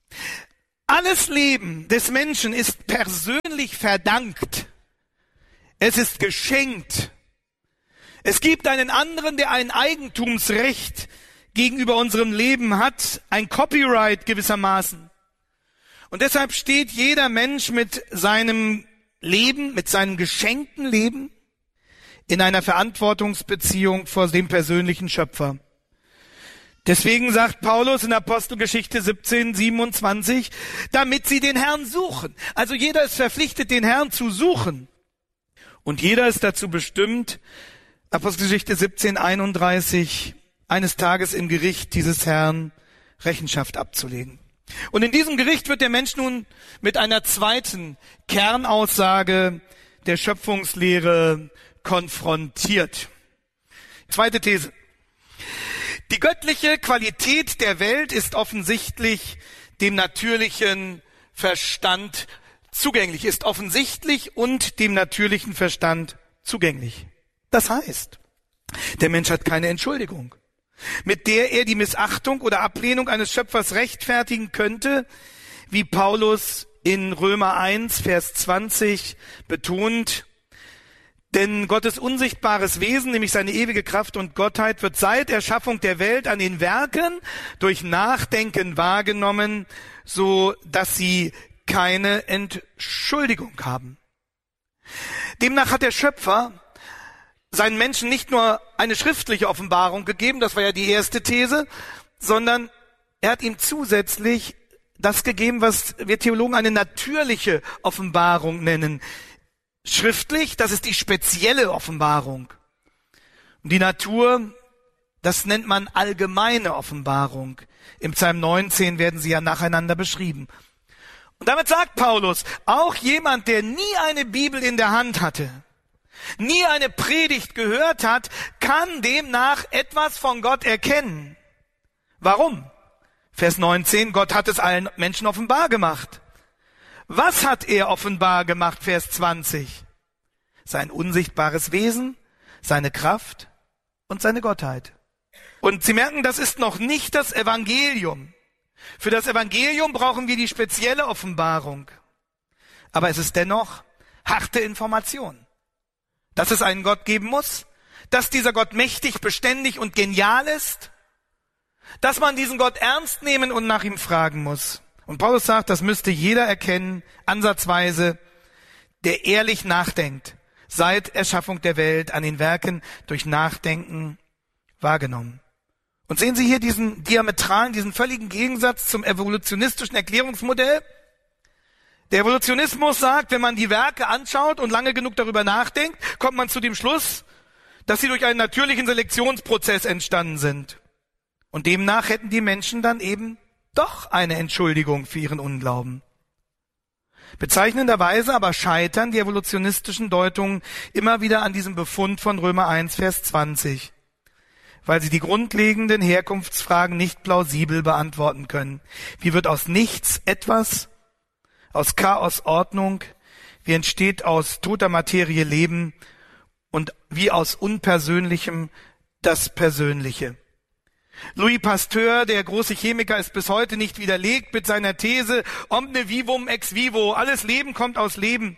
alles Leben des Menschen ist persönlich verdankt. Es ist geschenkt. Es gibt einen anderen, der ein Eigentumsrecht gegenüber unserem Leben hat, ein Copyright gewissermaßen. Und deshalb steht jeder Mensch mit seinem Leben, mit seinem geschenkten Leben in einer Verantwortungsbeziehung vor dem persönlichen Schöpfer. Deswegen sagt Paulus in Apostelgeschichte 17:27, damit sie den Herrn suchen. Also jeder ist verpflichtet, den Herrn zu suchen. Und jeder ist dazu bestimmt, Apostelgeschichte 17:31, eines Tages im Gericht dieses Herrn Rechenschaft abzulegen. Und in diesem Gericht wird der Mensch nun mit einer zweiten Kernaussage der Schöpfungslehre konfrontiert. Zweite These. Die göttliche Qualität der Welt ist offensichtlich dem natürlichen Verstand zugänglich, ist offensichtlich und dem natürlichen Verstand zugänglich. Das heißt, der Mensch hat keine Entschuldigung, mit der er die Missachtung oder Ablehnung eines Schöpfers rechtfertigen könnte, wie Paulus in Römer 1, Vers 20 betont. Denn Gottes unsichtbares Wesen, nämlich seine ewige Kraft und Gottheit, wird seit Erschaffung der Welt an den Werken durch Nachdenken wahrgenommen, so dass sie keine Entschuldigung haben. Demnach hat der Schöpfer seinen Menschen nicht nur eine schriftliche Offenbarung gegeben, das war ja die erste These, sondern er hat ihm zusätzlich das gegeben, was wir Theologen eine natürliche Offenbarung nennen. Schriftlich, das ist die spezielle Offenbarung. Und die Natur, das nennt man allgemeine Offenbarung. Im Psalm 19 werden sie ja nacheinander beschrieben. Und damit sagt Paulus, auch jemand, der nie eine Bibel in der Hand hatte, nie eine Predigt gehört hat, kann demnach etwas von Gott erkennen. Warum? Vers 19, Gott hat es allen Menschen offenbar gemacht. Was hat er offenbar gemacht, Vers 20? Sein unsichtbares Wesen, seine Kraft und seine Gottheit. Und Sie merken, das ist noch nicht das Evangelium. Für das Evangelium brauchen wir die spezielle Offenbarung. Aber es ist dennoch harte Information, dass es einen Gott geben muss, dass dieser Gott mächtig, beständig und genial ist, dass man diesen Gott ernst nehmen und nach ihm fragen muss. Und Paulus sagt, das müsste jeder erkennen, ansatzweise, der ehrlich nachdenkt, seit Erschaffung der Welt an den Werken durch Nachdenken wahrgenommen. Und sehen Sie hier diesen diametralen, diesen völligen Gegensatz zum evolutionistischen Erklärungsmodell? Der Evolutionismus sagt, wenn man die Werke anschaut und lange genug darüber nachdenkt, kommt man zu dem Schluss, dass sie durch einen natürlichen Selektionsprozess entstanden sind. Und demnach hätten die Menschen dann eben doch eine Entschuldigung für ihren Unglauben. Bezeichnenderweise aber scheitern die evolutionistischen Deutungen immer wieder an diesem Befund von Römer 1, Vers 20, weil sie die grundlegenden Herkunftsfragen nicht plausibel beantworten können. Wie wird aus nichts etwas, aus Chaos Ordnung, wie entsteht aus toter Materie Leben und wie aus Unpersönlichem das Persönliche? Louis Pasteur, der große Chemiker, ist bis heute nicht widerlegt mit seiner These omne vivum ex vivo, alles Leben kommt aus Leben.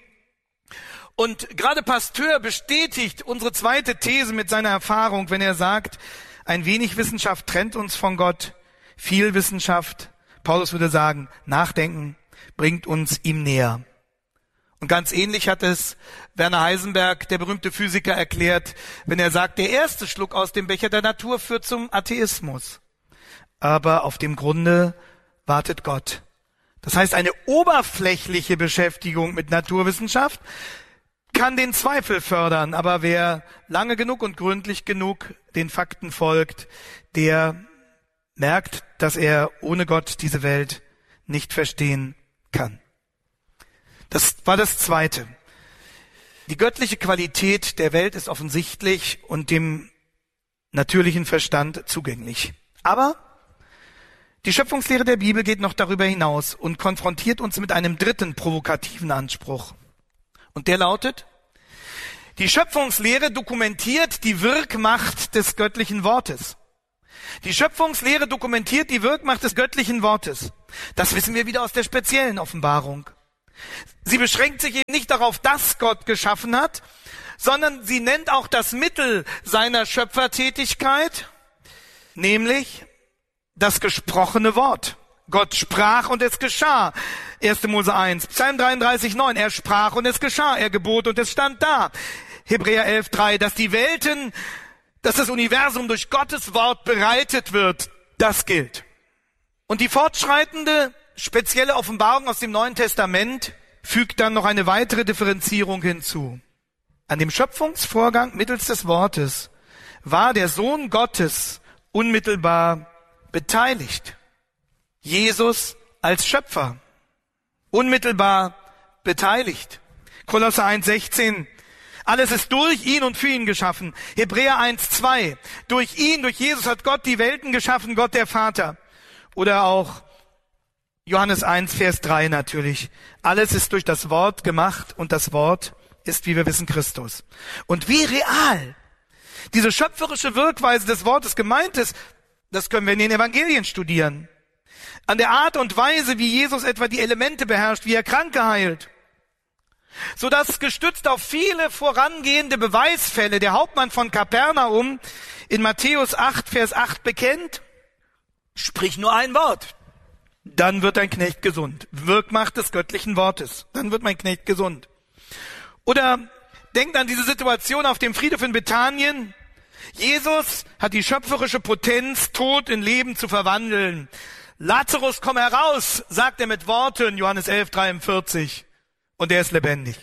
Und gerade Pasteur bestätigt unsere zweite These mit seiner Erfahrung, wenn er sagt, ein wenig Wissenschaft trennt uns von Gott, viel Wissenschaft, Paulus würde sagen, Nachdenken bringt uns ihm näher. Und ganz ähnlich hat es Werner Heisenberg, der berühmte Physiker, erklärt, wenn er sagt, der erste Schluck aus dem Becher der Natur führt zum Atheismus. Aber auf dem Grunde wartet Gott. Das heißt, eine oberflächliche Beschäftigung mit Naturwissenschaft kann den Zweifel fördern. Aber wer lange genug und gründlich genug den Fakten folgt, der merkt, dass er ohne Gott diese Welt nicht verstehen kann. Das war das Zweite. Die göttliche Qualität der Welt ist offensichtlich und dem natürlichen Verstand zugänglich. Aber die Schöpfungslehre der Bibel geht noch darüber hinaus und konfrontiert uns mit einem dritten provokativen Anspruch. Und der lautet, Die Schöpfungslehre dokumentiert die Wirkmacht des göttlichen Wortes. Die Schöpfungslehre dokumentiert die Wirkmacht des göttlichen Wortes. Das wissen wir wieder aus der speziellen Offenbarung. Sie beschränkt sich eben nicht darauf, dass Gott geschaffen hat, sondern sie nennt auch das Mittel seiner Schöpfertätigkeit, nämlich das gesprochene Wort. Gott sprach und es geschah. 1. Mose 1, Psalm 33, 9. Er sprach und es geschah. Er gebot und es stand da. Hebräer 11, 3. Dass die Welten, dass das Universum durch Gottes Wort bereitet wird, das gilt. Und die fortschreitende, spezielle Offenbarung aus dem Neuen Testament fügt dann noch eine weitere Differenzierung hinzu. An dem Schöpfungsvorgang mittels des Wortes war der Sohn Gottes unmittelbar beteiligt. Jesus als Schöpfer, unmittelbar beteiligt. Kolosser 1,16. Alles ist durch ihn und für ihn geschaffen. Hebräer 1,2. Durch ihn, durch Jesus hat Gott die Welten geschaffen, Gott der Vater. Oder auch Johannes 1, Vers 3 natürlich. Alles ist durch das Wort gemacht und das Wort ist, wie wir wissen, Christus. Und wie real diese schöpferische Wirkweise des Wortes gemeint ist, das können wir in den Evangelien studieren. An der Art und Weise, wie Jesus etwa die Elemente beherrscht, wie er Kranke heilt. Sodass gestützt auf viele vorangehende Beweisfälle der Hauptmann von Kapernaum in Matthäus 8, Vers 8 bekennt, sprich nur ein Wort, dann wird dein Knecht gesund. Wirkmacht des göttlichen Wortes, dann wird mein Knecht gesund. Oder denkt an diese Situation auf dem Friedhof in Bethanien. Jesus hat die schöpferische Potenz, Tod in Leben zu verwandeln. Lazarus, komm heraus, sagt er mit Worten, Johannes 11, 43. Und er ist lebendig.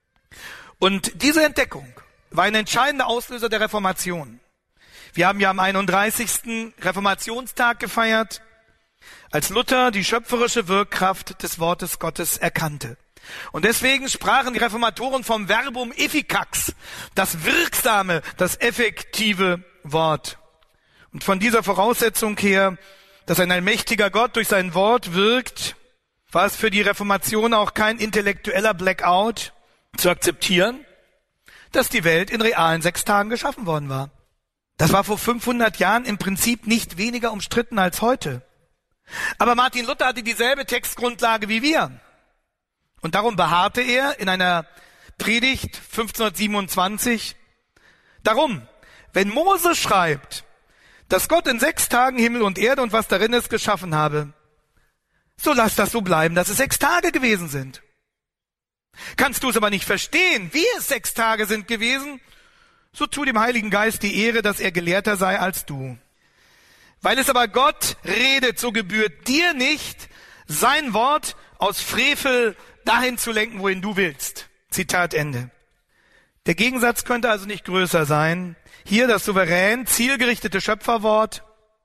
Und diese Entdeckung war ein entscheidender Auslöser der Reformation. Wir haben ja am 31. Reformationstag gefeiert, als Luther die schöpferische Wirkkraft des Wortes Gottes erkannte. Und deswegen sprachen die Reformatoren vom Verbum efficax, das wirksame, das effektive Wort. Und von dieser Voraussetzung her, dass ein allmächtiger Gott durch sein Wort wirkt, war es für die Reformation auch kein intellektueller Blackout zu akzeptieren, dass die Welt in realen 6 Tagen geschaffen worden war. Das war vor 500 Jahren im Prinzip nicht weniger umstritten als heute. Aber Martin Luther hatte dieselbe Textgrundlage wie wir. Und darum beharrte er in einer Predigt 1527, darum, wenn Mose schreibt, dass Gott in 6 Tagen Himmel und Erde und was darin ist geschaffen habe, so lass das so bleiben, dass es 6 Tage gewesen sind. Kannst du es aber nicht verstehen, wie es 6 Tage sind gewesen, so tu dem Heiligen Geist die Ehre, dass er gelehrter sei als du. Weil es aber Gott redet, so gebührt dir nicht, sein Wort aus Frevel dahin zu lenken, wohin du willst. Zitat Ende. Der Gegensatz könnte also nicht größer sein. Hier das souverän, zielgerichtete Schöpferwort,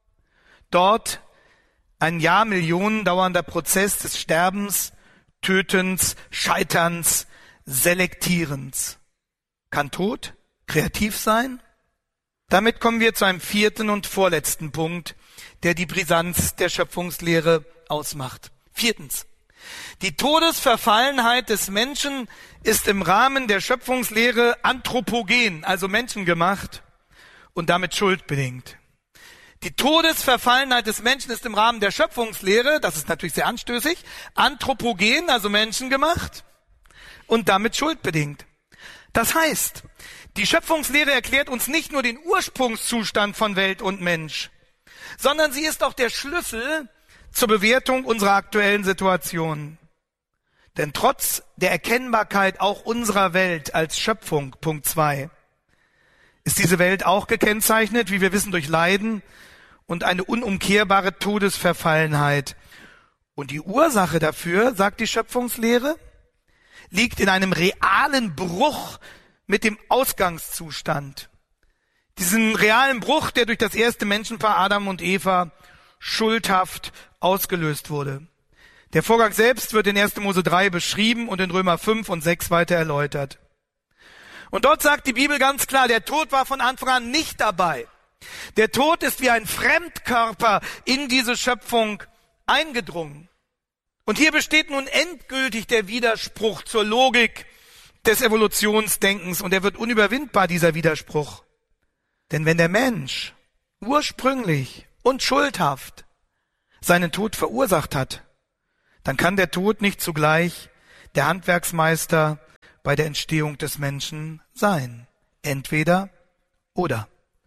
dort ein Jahrmillionen dauernder Prozess des Sterbens, Tötens, Scheiterns, Selektierens. Kann Tod kreativ sein? Damit kommen wir zu einem 4. und vorletzten Punkt, der die Brisanz der Schöpfungslehre ausmacht. 4. Die Todesverfallenheit des Menschen ist im Rahmen der Schöpfungslehre anthropogen, also menschengemacht und damit schuldbedingt. Die Todesverfallenheit des Menschen ist im Rahmen der Schöpfungslehre, das ist natürlich sehr anstößig, anthropogen, also menschengemacht und damit schuldbedingt. Das heißt, die Schöpfungslehre erklärt uns nicht nur den Ursprungszustand von Welt und Mensch, sondern sie ist auch der Schlüssel zur Bewertung unserer aktuellen Situation. Denn trotz der Erkennbarkeit auch unserer Welt als Schöpfung, Punkt 2, ist diese Welt auch gekennzeichnet, wie wir wissen, durch Leiden und eine unumkehrbare Todesverfallenheit. Und die Ursache dafür, sagt die Schöpfungslehre, liegt in einem realen Bruch mit dem Ausgangszustand. Diesen realen Bruch, der durch das erste Menschenpaar Adam und Eva schuldhaft ausgelöst wurde. Der Vorgang selbst wird in 1. Mose 3 beschrieben und in Römer 5 und 6 weiter erläutert. Und dort sagt die Bibel ganz klar, der Tod war von Anfang an nicht dabei. Der Tod ist wie ein Fremdkörper in diese Schöpfung eingedrungen. Und hier besteht nun endgültig der Widerspruch zur Logik des Evolutionsdenkens und er wird unüberwindbar, dieser Widerspruch. Denn wenn der Mensch ursprünglich und schuldhaft seinen Tod verursacht hat, dann kann der Tod nicht zugleich der Handwerksmeister bei der Entstehung des Menschen sein. Entweder oder.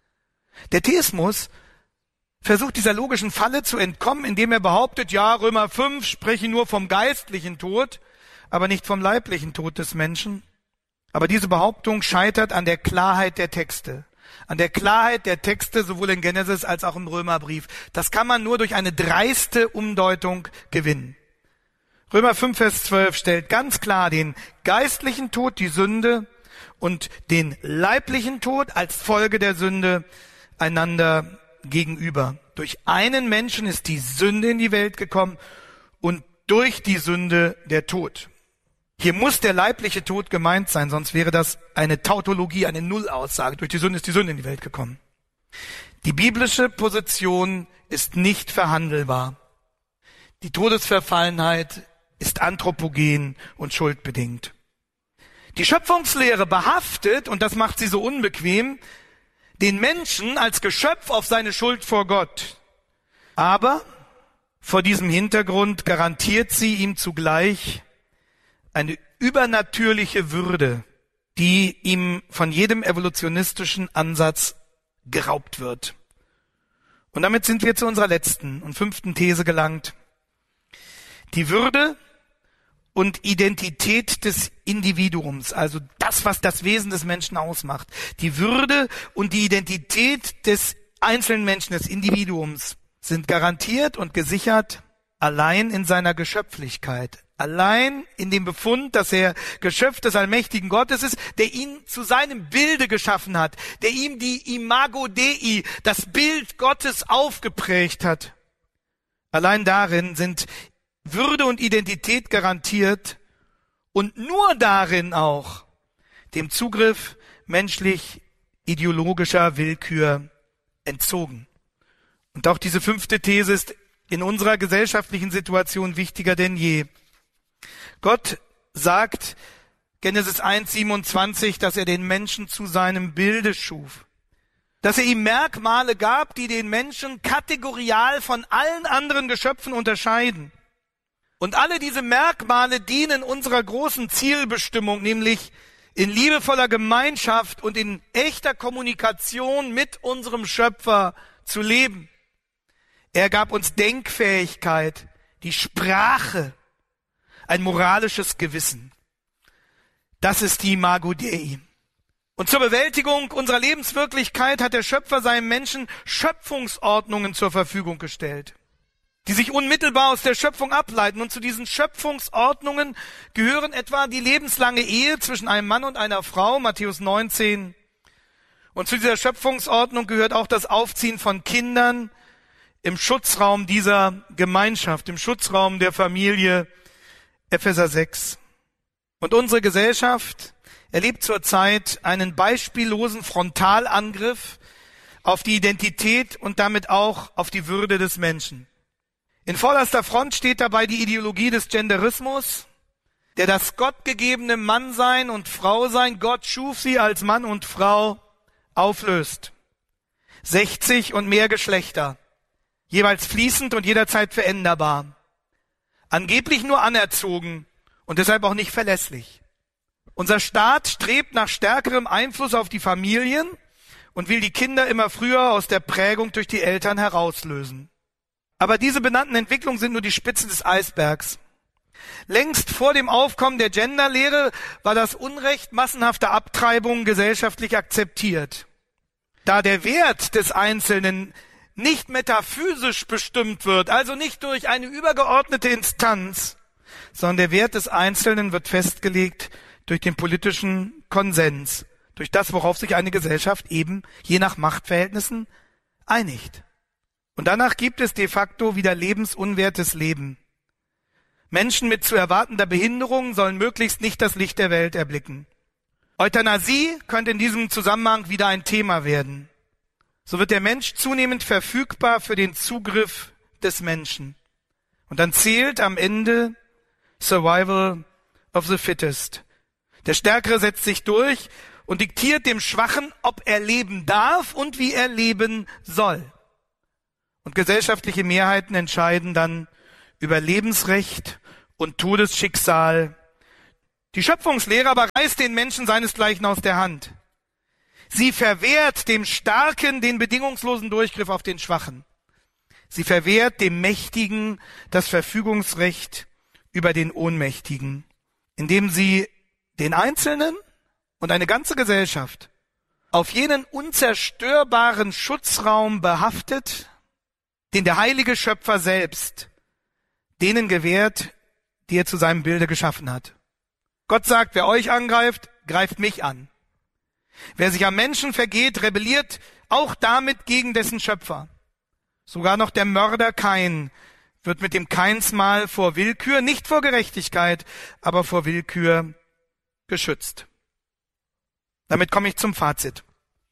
Der Theismus versucht dieser logischen Falle zu entkommen, indem er behauptet, ja, Römer 5 spreche nur vom geistlichen Tod, aber nicht vom leiblichen Tod des Menschen. Aber diese Behauptung scheitert an der Klarheit der Texte. An der Klarheit der Texte sowohl in Genesis als auch im Römerbrief. Das kann man nur durch eine dreiste Umdeutung gewinnen. Römer 5, Vers 12 stellt ganz klar den geistlichen Tod, die Sünde, und den leiblichen Tod als Folge der Sünde einander gegenüber. Durch einen Menschen ist die Sünde in die Welt gekommen und durch die Sünde der Tod. Hier muss der leibliche Tod gemeint sein, sonst wäre das eine Tautologie, eine Nullaussage. Durch die Sünde ist die Sünde in die Welt gekommen. Die biblische Position ist nicht verhandelbar. Die Todesverfallenheit ist anthropogen und schuldbedingt. Die Schöpfungslehre behaftet, und das macht sie so unbequem, den Menschen als Geschöpf auf seine Schuld vor Gott. Aber vor diesem Hintergrund garantiert sie ihm zugleich eine übernatürliche Würde, die ihm von jedem evolutionistischen Ansatz geraubt wird. Und damit sind wir zu unserer letzten und 5. These gelangt. Die Würde und Identität des Individuums, also das, was das Wesen des Menschen ausmacht. Die Würde und die Identität des einzelnen Menschen, des Individuums, sind garantiert und gesichert allein in seiner Geschöpflichkeit. Allein in dem Befund, dass er Geschöpf des allmächtigen Gottes ist, der ihn zu seinem Bilde geschaffen hat, der ihm die Imago Dei, das Bild Gottes, aufgeprägt hat. Allein darin sind Würde und Identität garantiert und nur darin auch dem Zugriff menschlich-ideologischer Willkür entzogen. Und auch diese 5. These ist in unserer gesellschaftlichen Situation wichtiger denn je. Gott sagt, Genesis 1,27, dass er den Menschen zu seinem Bilde schuf. Dass er ihm Merkmale gab, die den Menschen kategorial von allen anderen Geschöpfen unterscheiden. Und alle diese Merkmale dienen unserer großen Zielbestimmung, nämlich in liebevoller Gemeinschaft und in echter Kommunikation mit unserem Schöpfer zu leben. Er gab uns Denkfähigkeit, die Sprache, ein moralisches Gewissen. Das ist die Imago Dei. Und zur Bewältigung unserer Lebenswirklichkeit hat der Schöpfer seinem Menschen Schöpfungsordnungen zur Verfügung gestellt, die sich unmittelbar aus der Schöpfung ableiten. Und zu diesen Schöpfungsordnungen gehören etwa die lebenslange Ehe zwischen einem Mann und einer Frau, Matthäus 19. Und zu dieser Schöpfungsordnung gehört auch das Aufziehen von Kindern im Schutzraum dieser Gemeinschaft, im Schutzraum der Familie, Epheser 6. Und unsere Gesellschaft erlebt zurzeit einen beispiellosen Frontalangriff auf die Identität und damit auch auf die Würde des Menschen. In vorderster Front steht dabei die Ideologie des Genderismus, der das gottgegebene Mannsein und Frausein, Gott schuf sie als Mann und Frau, auflöst. 60 und mehr Geschlechter, jeweils fließend und jederzeit veränderbar. Angeblich nur anerzogen und deshalb auch nicht verlässlich. Unser Staat strebt nach stärkerem Einfluss auf die Familien und will die Kinder immer früher aus der Prägung durch die Eltern herauslösen. Aber diese benannten Entwicklungen sind nur die Spitze des Eisbergs. Längst vor dem Aufkommen der Genderlehre war das Unrecht massenhafter Abtreibungen gesellschaftlich akzeptiert. Da der Wert des Einzelnen nicht metaphysisch bestimmt wird, also nicht durch eine übergeordnete Instanz, sondern der Wert des Einzelnen wird festgelegt durch den politischen Konsens, durch das, worauf sich eine Gesellschaft eben je nach Machtverhältnissen einigt. Und danach gibt es de facto wieder lebensunwertes Leben. Menschen mit zu erwartender Behinderung sollen möglichst nicht das Licht der Welt erblicken. Euthanasie könnte in diesem Zusammenhang wieder ein Thema werden. So wird der Mensch zunehmend verfügbar für den Zugriff des Menschen. Und dann zählt am Ende Survival of the Fittest. Der Stärkere setzt sich durch und diktiert dem Schwachen, ob er leben darf und wie er leben soll. Und gesellschaftliche Mehrheiten entscheiden dann über Lebensrecht und Todesschicksal. Die Schöpfungslehre aber reißt den Menschen seinesgleichen aus der Hand. Sie verwehrt dem Starken den bedingungslosen Durchgriff auf den Schwachen. Sie verwehrt dem Mächtigen das Verfügungsrecht über den Ohnmächtigen, indem sie den Einzelnen und eine ganze Gesellschaft auf jenen unzerstörbaren Schutzraum behaftet, den der heilige Schöpfer selbst denen gewährt, die er zu seinem Bilde geschaffen hat. Gott sagt, wer euch angreift, greift mich an. Wer sich am Menschen vergeht, rebelliert auch damit gegen dessen Schöpfer. Sogar noch der Mörder Kain wird mit dem Kainsmal vor Willkür, nicht vor Gerechtigkeit, aber vor Willkür geschützt. Damit komme ich zum Fazit.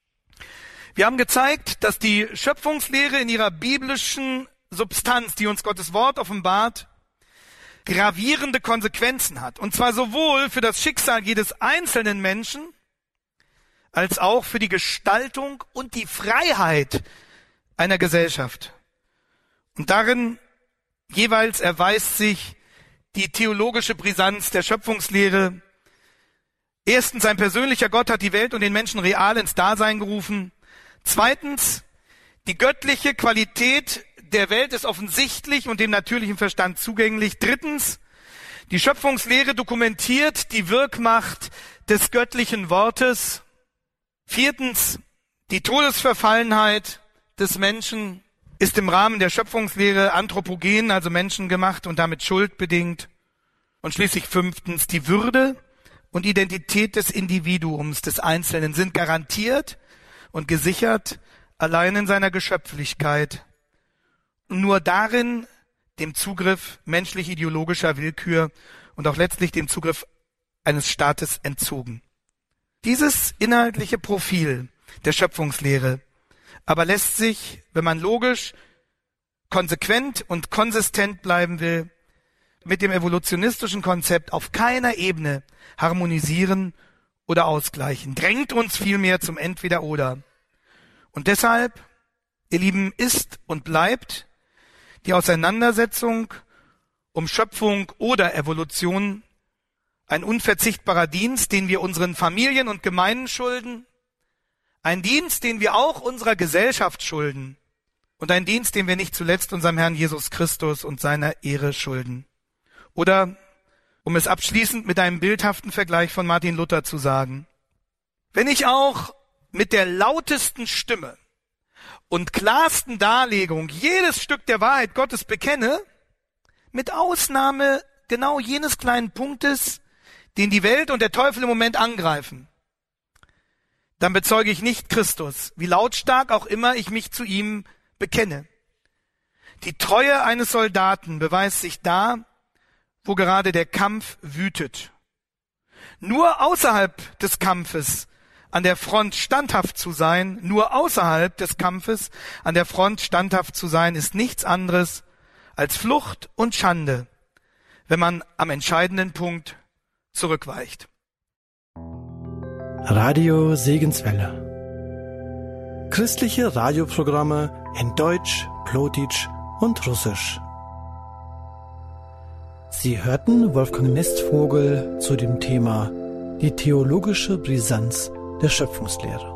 Wir haben gezeigt, dass die Schöpfungslehre in ihrer biblischen Substanz, die uns Gottes Wort offenbart, gravierende Konsequenzen hat. Und zwar sowohl für das Schicksal jedes einzelnen Menschen, als auch für die Gestaltung und die Freiheit einer Gesellschaft. Und darin jeweils erweist sich die theologische Brisanz der Schöpfungslehre. Erstens, ein persönlicher Gott hat die Welt und den Menschen real ins Dasein gerufen. Zweitens, die göttliche Qualität der Welt ist offensichtlich und dem natürlichen Verstand zugänglich. Drittens, die Schöpfungslehre dokumentiert die Wirkmacht des göttlichen Wortes. Viertens, die Todesverfallenheit des Menschen ist im Rahmen der Schöpfungslehre anthropogen, also menschengemacht und damit schuldbedingt. Und schließlich fünftens, die Würde und Identität des Individuums, des Einzelnen, sind garantiert und gesichert allein in seiner Geschöpflichkeit. Und nur darin dem Zugriff menschlich-ideologischer Willkür und auch letztlich dem Zugriff eines Staates entzogen. Dieses inhaltliche Profil der Schöpfungslehre aber lässt sich, wenn man logisch, konsequent und konsistent bleiben will, mit dem evolutionistischen Konzept auf keiner Ebene harmonisieren oder ausgleichen. Drängt uns vielmehr zum Entweder-Oder. Und deshalb, ihr Lieben, ist und bleibt die Auseinandersetzung um Schöpfung oder Evolution ein unverzichtbarer Dienst, den wir unseren Familien und Gemeinden schulden, ein Dienst, den wir auch unserer Gesellschaft schulden und ein Dienst, den wir nicht zuletzt unserem Herrn Jesus Christus und seiner Ehre schulden. Oder, um es abschließend mit einem bildhaften Vergleich von Martin Luther zu sagen, wenn ich auch mit der lautesten Stimme und klarsten Darlegung jedes Stück der Wahrheit Gottes bekenne, mit Ausnahme genau jenes kleinen Punktes, den die Welt und der Teufel im Moment angreifen, dann bezeuge ich nicht Christus, wie lautstark auch immer ich mich zu ihm bekenne. Die Treue eines Soldaten beweist sich da, wo gerade der Kampf wütet. Nur außerhalb des Kampfes an der Front standhaft zu sein, nur außerhalb des Kampfes an der Front standhaft zu sein, ist nichts anderes als Flucht und Schande, wenn man am entscheidenden Punkt zurückweicht. Radio Segenswelle. Christliche Radioprogramme in Deutsch, Plotitsch und Russisch. Sie hörten Wolfgang Nestvogel zu dem Thema die theologische Brisanz der Schöpfungslehre.